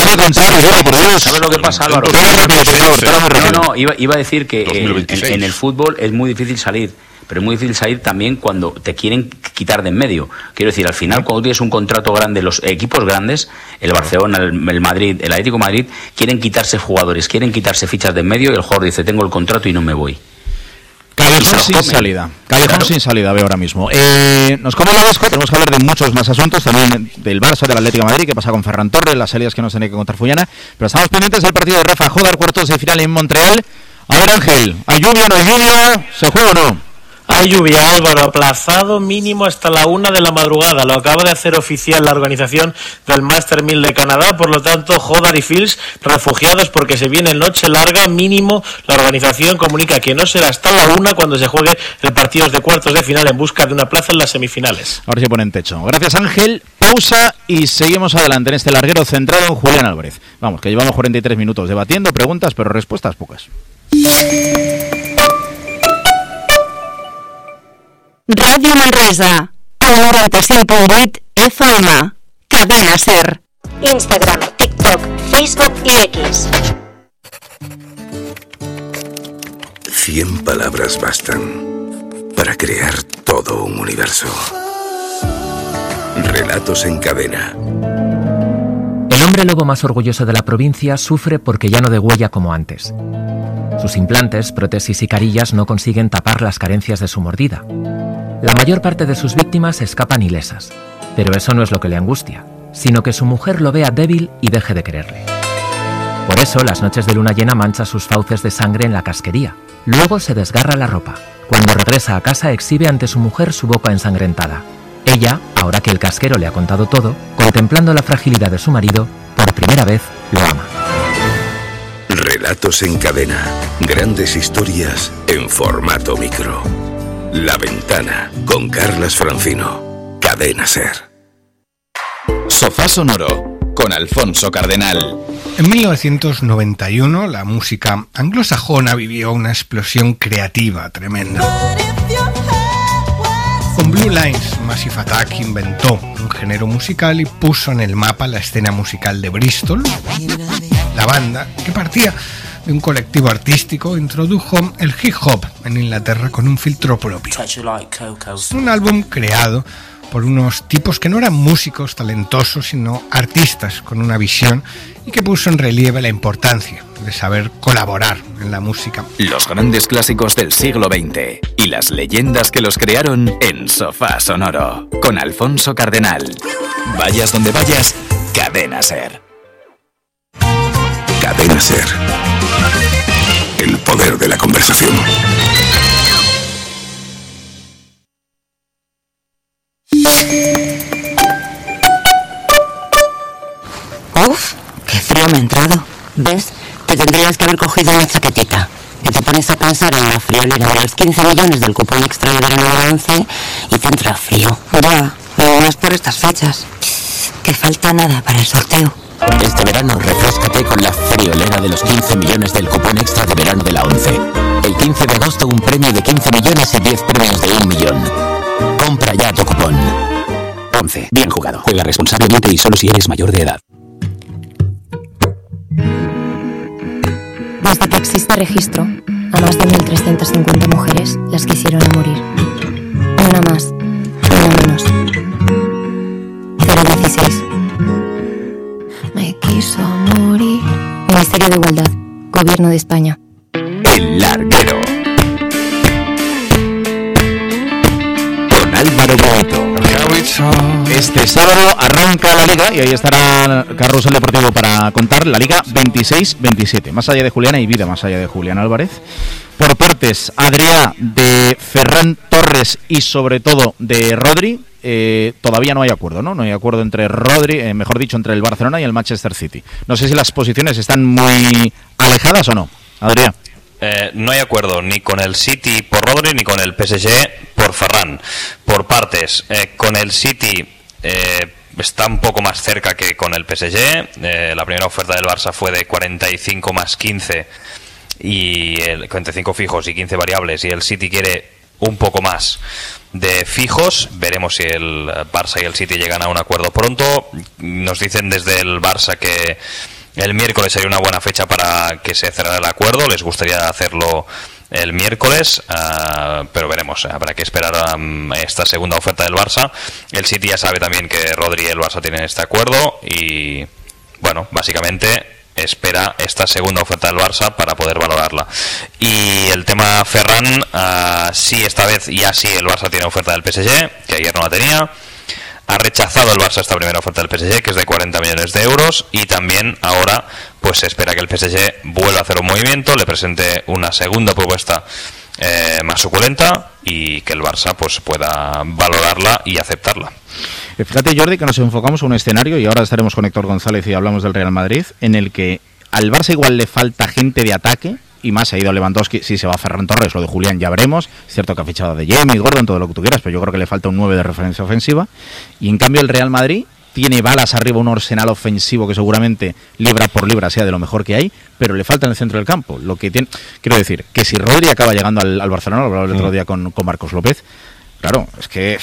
E: ¿Sabes lo que pasa, Álvaro? No, no, iba, iba a decir que en, en el fútbol es muy difícil salir, pero es muy difícil salir también cuando te quieren quitar de en medio. Quiero decir, al final, cuando tienes un contrato grande, los equipos grandes, el Barcelona, el, el Madrid, el Atlético de Madrid, quieren quitarse jugadores, quieren quitarse fichas de en medio, y el jugador dice, tengo el contrato y no me voy.
A: Callejón sin comen. salida. Callejón claro. sin salida veo ahora mismo. Eh, nos come la Vesco, tenemos que hablar de muchos más asuntos, también del Barça, del Atlético de Madrid, que pasa con Ferran Torres, las salidas que nos tiene que contar Fullana, pero estamos pendientes del partido de Rafa Joder, cuartos de final en Montreal. A ver, Ángel, ¿hay lluvia, no hay lluvia? ¿Se juega o no?
B: Hay lluvia, Álvaro, aplazado mínimo hasta la una de la madrugada. Lo acaba de hacer oficial la organización del Master mil de Canadá. Por lo tanto, Jodar y Fils refugiados porque se viene noche larga. Mínimo, la organización comunica que no será hasta la una cuando se juegue el partido de cuartos de final en busca de una plaza en las semifinales.
A: Ahora se pone en techo. Gracias, Ángel. Pausa y seguimos adelante en este larguero centrado en Julián Álvarez. Vamos, que llevamos cuarenta y tres minutos debatiendo, preguntas, pero respuestas pocas.
M: Ràdio Manresa, el noranta-cinc punt vuit F M, Cadena Ser. Instagram, TikTok, Facebook y X.
N: Cien palabras bastan para crear todo un universo. Relatos en cadena.
O: El hombre lobo más orgulloso de la provincia sufre porque ya no degüella como antes. Sus implantes, prótesis y carillas no consiguen tapar las carencias de su mordida. La mayor parte de sus víctimas escapan ilesas, pero eso no es lo que le angustia, sino que su mujer lo vea débil y deje de quererle. Por eso, las noches de luna llena mancha sus fauces de sangre en la casquería. Luego se desgarra la ropa. Cuando regresa a casa exhibe ante su mujer su boca ensangrentada. Ella, ahora que el casquero le ha contado todo, contemplando la fragilidad de su marido, por primera vez lo ama.
N: Relatos en cadena. Grandes historias en formato micro. La Ventana, con Carlas Francino. Cadena SER.
A: Sofá sonoro, con Alfonso Cardenal.
P: En mil novecientos noventa y uno, la música anglosajona vivió una explosión creativa tremenda. Con Blue Lines, Massive Attack inventó un género musical y puso en el mapa la escena musical de Bristol. La banda, que partía de un colectivo artístico, introdujo el hip hop en Inglaterra con un filtro propio. Un álbum creado por unos tipos que no eran músicos talentosos, sino artistas con una visión, y que puso en relieve la importancia de saber colaborar en la música.
A: Los grandes clásicos del siglo veinte y las leyendas que los crearon en Sofá Sonoro, con Alfonso Cardenal. Vayas donde vayas, Cadena SER.
N: Cadena SER. El poder de la conversación.
Q: Uf, qué frío me ha entrado. ¿Ves? Te tendrías que haber cogido una chaquetita. Que te pones a pensar en la friolera de los quince millones del cupón extra de verano de la once y te entra frío. Ya, pero no es por estas fechas. Que falta nada para el sorteo.
R: Este verano refréscate con la friolera de los quince millones del cupón extra de verano de la once. El quince de agosto un premio de quince millones y diez premios de un millón. Compra ya tu cupón. once. Bien jugado. Juega responsablemente y solo si eres mayor de edad.
S: Desde que existe registro, a más de mil trescientas cincuenta mujeres las quisieron a morir. Una más, una menos. cero dieciséis. Me quiso morir. Ministerio de Igualdad, Gobierno de España.
A: El Larguero. Con Álvaro Boeto. Este sábado arranca la Liga y ahí estará Carrusel Deportivo para contar la Liga veintiséis veintisiete. Más allá de Julián hay vida, más allá de Julián Álvarez. Por partes, Adrià, de Ferran Torres y sobre todo de Rodri. Eh, todavía no hay acuerdo, ¿no? No hay acuerdo entre Rodri, eh, mejor dicho, entre el Barcelona y el Manchester City. No sé si las posiciones están muy alejadas o no. Adrià.
J: Eh, no hay acuerdo ni con el City por Rodri ni con el P S G por Ferran. Por partes, eh, con el City eh, está un poco más cerca que con el P S G. Eh, la primera oferta del Barça fue de cuarenta y cinco más quince y el cuarenta y cinco fijos y quince variables, y el City quiere un poco más de fijos. Veremos si el Barça y el City llegan a un acuerdo pronto. Nos dicen desde el Barça que el miércoles sería una buena fecha para que se cerrara el acuerdo. Les gustaría hacerlo el miércoles, uh, pero veremos. Habrá que esperar um, esta segunda oferta del Barça. El City ya sabe también que Rodri y el Barça tienen este acuerdo y, bueno, básicamente espera esta segunda oferta del Barça para poder valorarla. Y el tema Ferran, uh, sí, esta vez ya sí el Barça tiene oferta del P S G, que ayer no la tenía. Ha rechazado el Barça esta primera oferta del P S G, que es de cuarenta millones de euros, y también ahora pues se espera que el P S G vuelva a hacer un movimiento, le presente una segunda propuesta eh, más suculenta y que el Barça pues pueda valorarla y aceptarla.
A: Fíjate, Jordi, que nos enfocamos en un escenario, y ahora estaremos con Héctor González y hablamos del Real Madrid, en el que al Barça igual le falta gente de ataque, y más ha ido Lewandowski, si se va Ferran Torres, lo de Julián ya veremos. Es cierto que ha fichado de Jamie, Gordon, todo lo que tú quieras, pero yo creo que le falta un nueve de referencia ofensiva. Y en cambio el Real Madrid tiene balas arriba, un arsenal ofensivo que seguramente libra por libra sea de lo mejor que hay, pero le falta en el centro del campo. Lo que tiene, quiero decir, que si Rodri acaba llegando al, al Barcelona, lo hablaba el otro día con, con Marcos López, claro, es que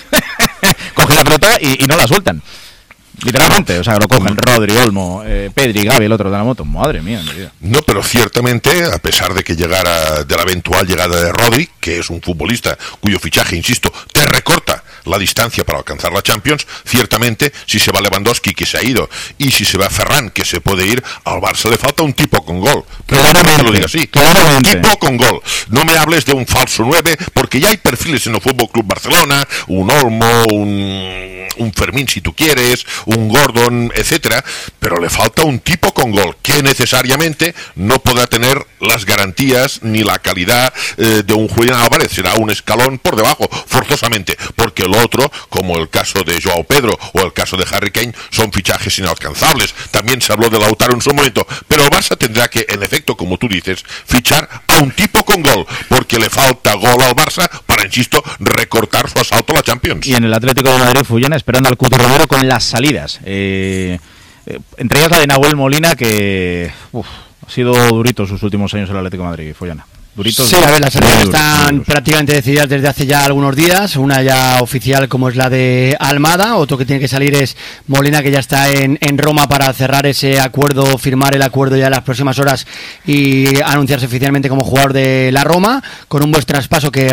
A: coge la pelota y, y no la sueltan. Literalmente, o sea, lo cogen Rodri, Olmo, eh, Pedri, Gavi, el otro de la moto. Madre mía, mi vida.
C: No, pero ciertamente, a pesar de que llegara de la eventual llegada de Rodri, que es un futbolista cuyo fichaje, insisto, te recorta la distancia para alcanzar la Champions, ciertamente si se va Lewandowski, que se ha ido, y si se va Ferran, que se puede ir, al Barça le falta un tipo con gol. Claramente lo digo así, un tipo con gol. No me hables de un falso nueve, porque ya hay perfiles en el Fútbol Club Barcelona, un Olmo, un, un Fermín si tú quieres, un Gordon, etcétera, pero le falta un tipo con gol que necesariamente no podrá tener las garantías ni la calidad eh, de un Julián Álvarez, será un escalón por debajo, forzosamente, porque el otro, como el caso de Joao Pedro o el caso de Harry Kane, son fichajes inalcanzables. También se habló de Lautaro en su momento, pero el Barça tendrá que, en efecto, como tú dices, fichar a un tipo con gol, porque le falta gol al Barça para, insisto, recortar su asalto a la Champions.
A: Y en el Atlético de Madrid, Fullana, esperando al Cuti Romero con las salidas. Eh, eh, entre ellas la de Nahuel Molina, que uf, ha sido durito sus últimos años en el Atlético de Madrid, Fullana. Duritos,
I: sí, a ver, las salidas están prácticamente decididas desde hace ya algunos días. Una ya oficial, como es la de Almada. Otro que tiene que salir es Molina, que ya está en, en Roma para cerrar ese acuerdo, firmar el acuerdo ya en las próximas horas y anunciarse oficialmente como jugador de la Roma, con un buen traspaso que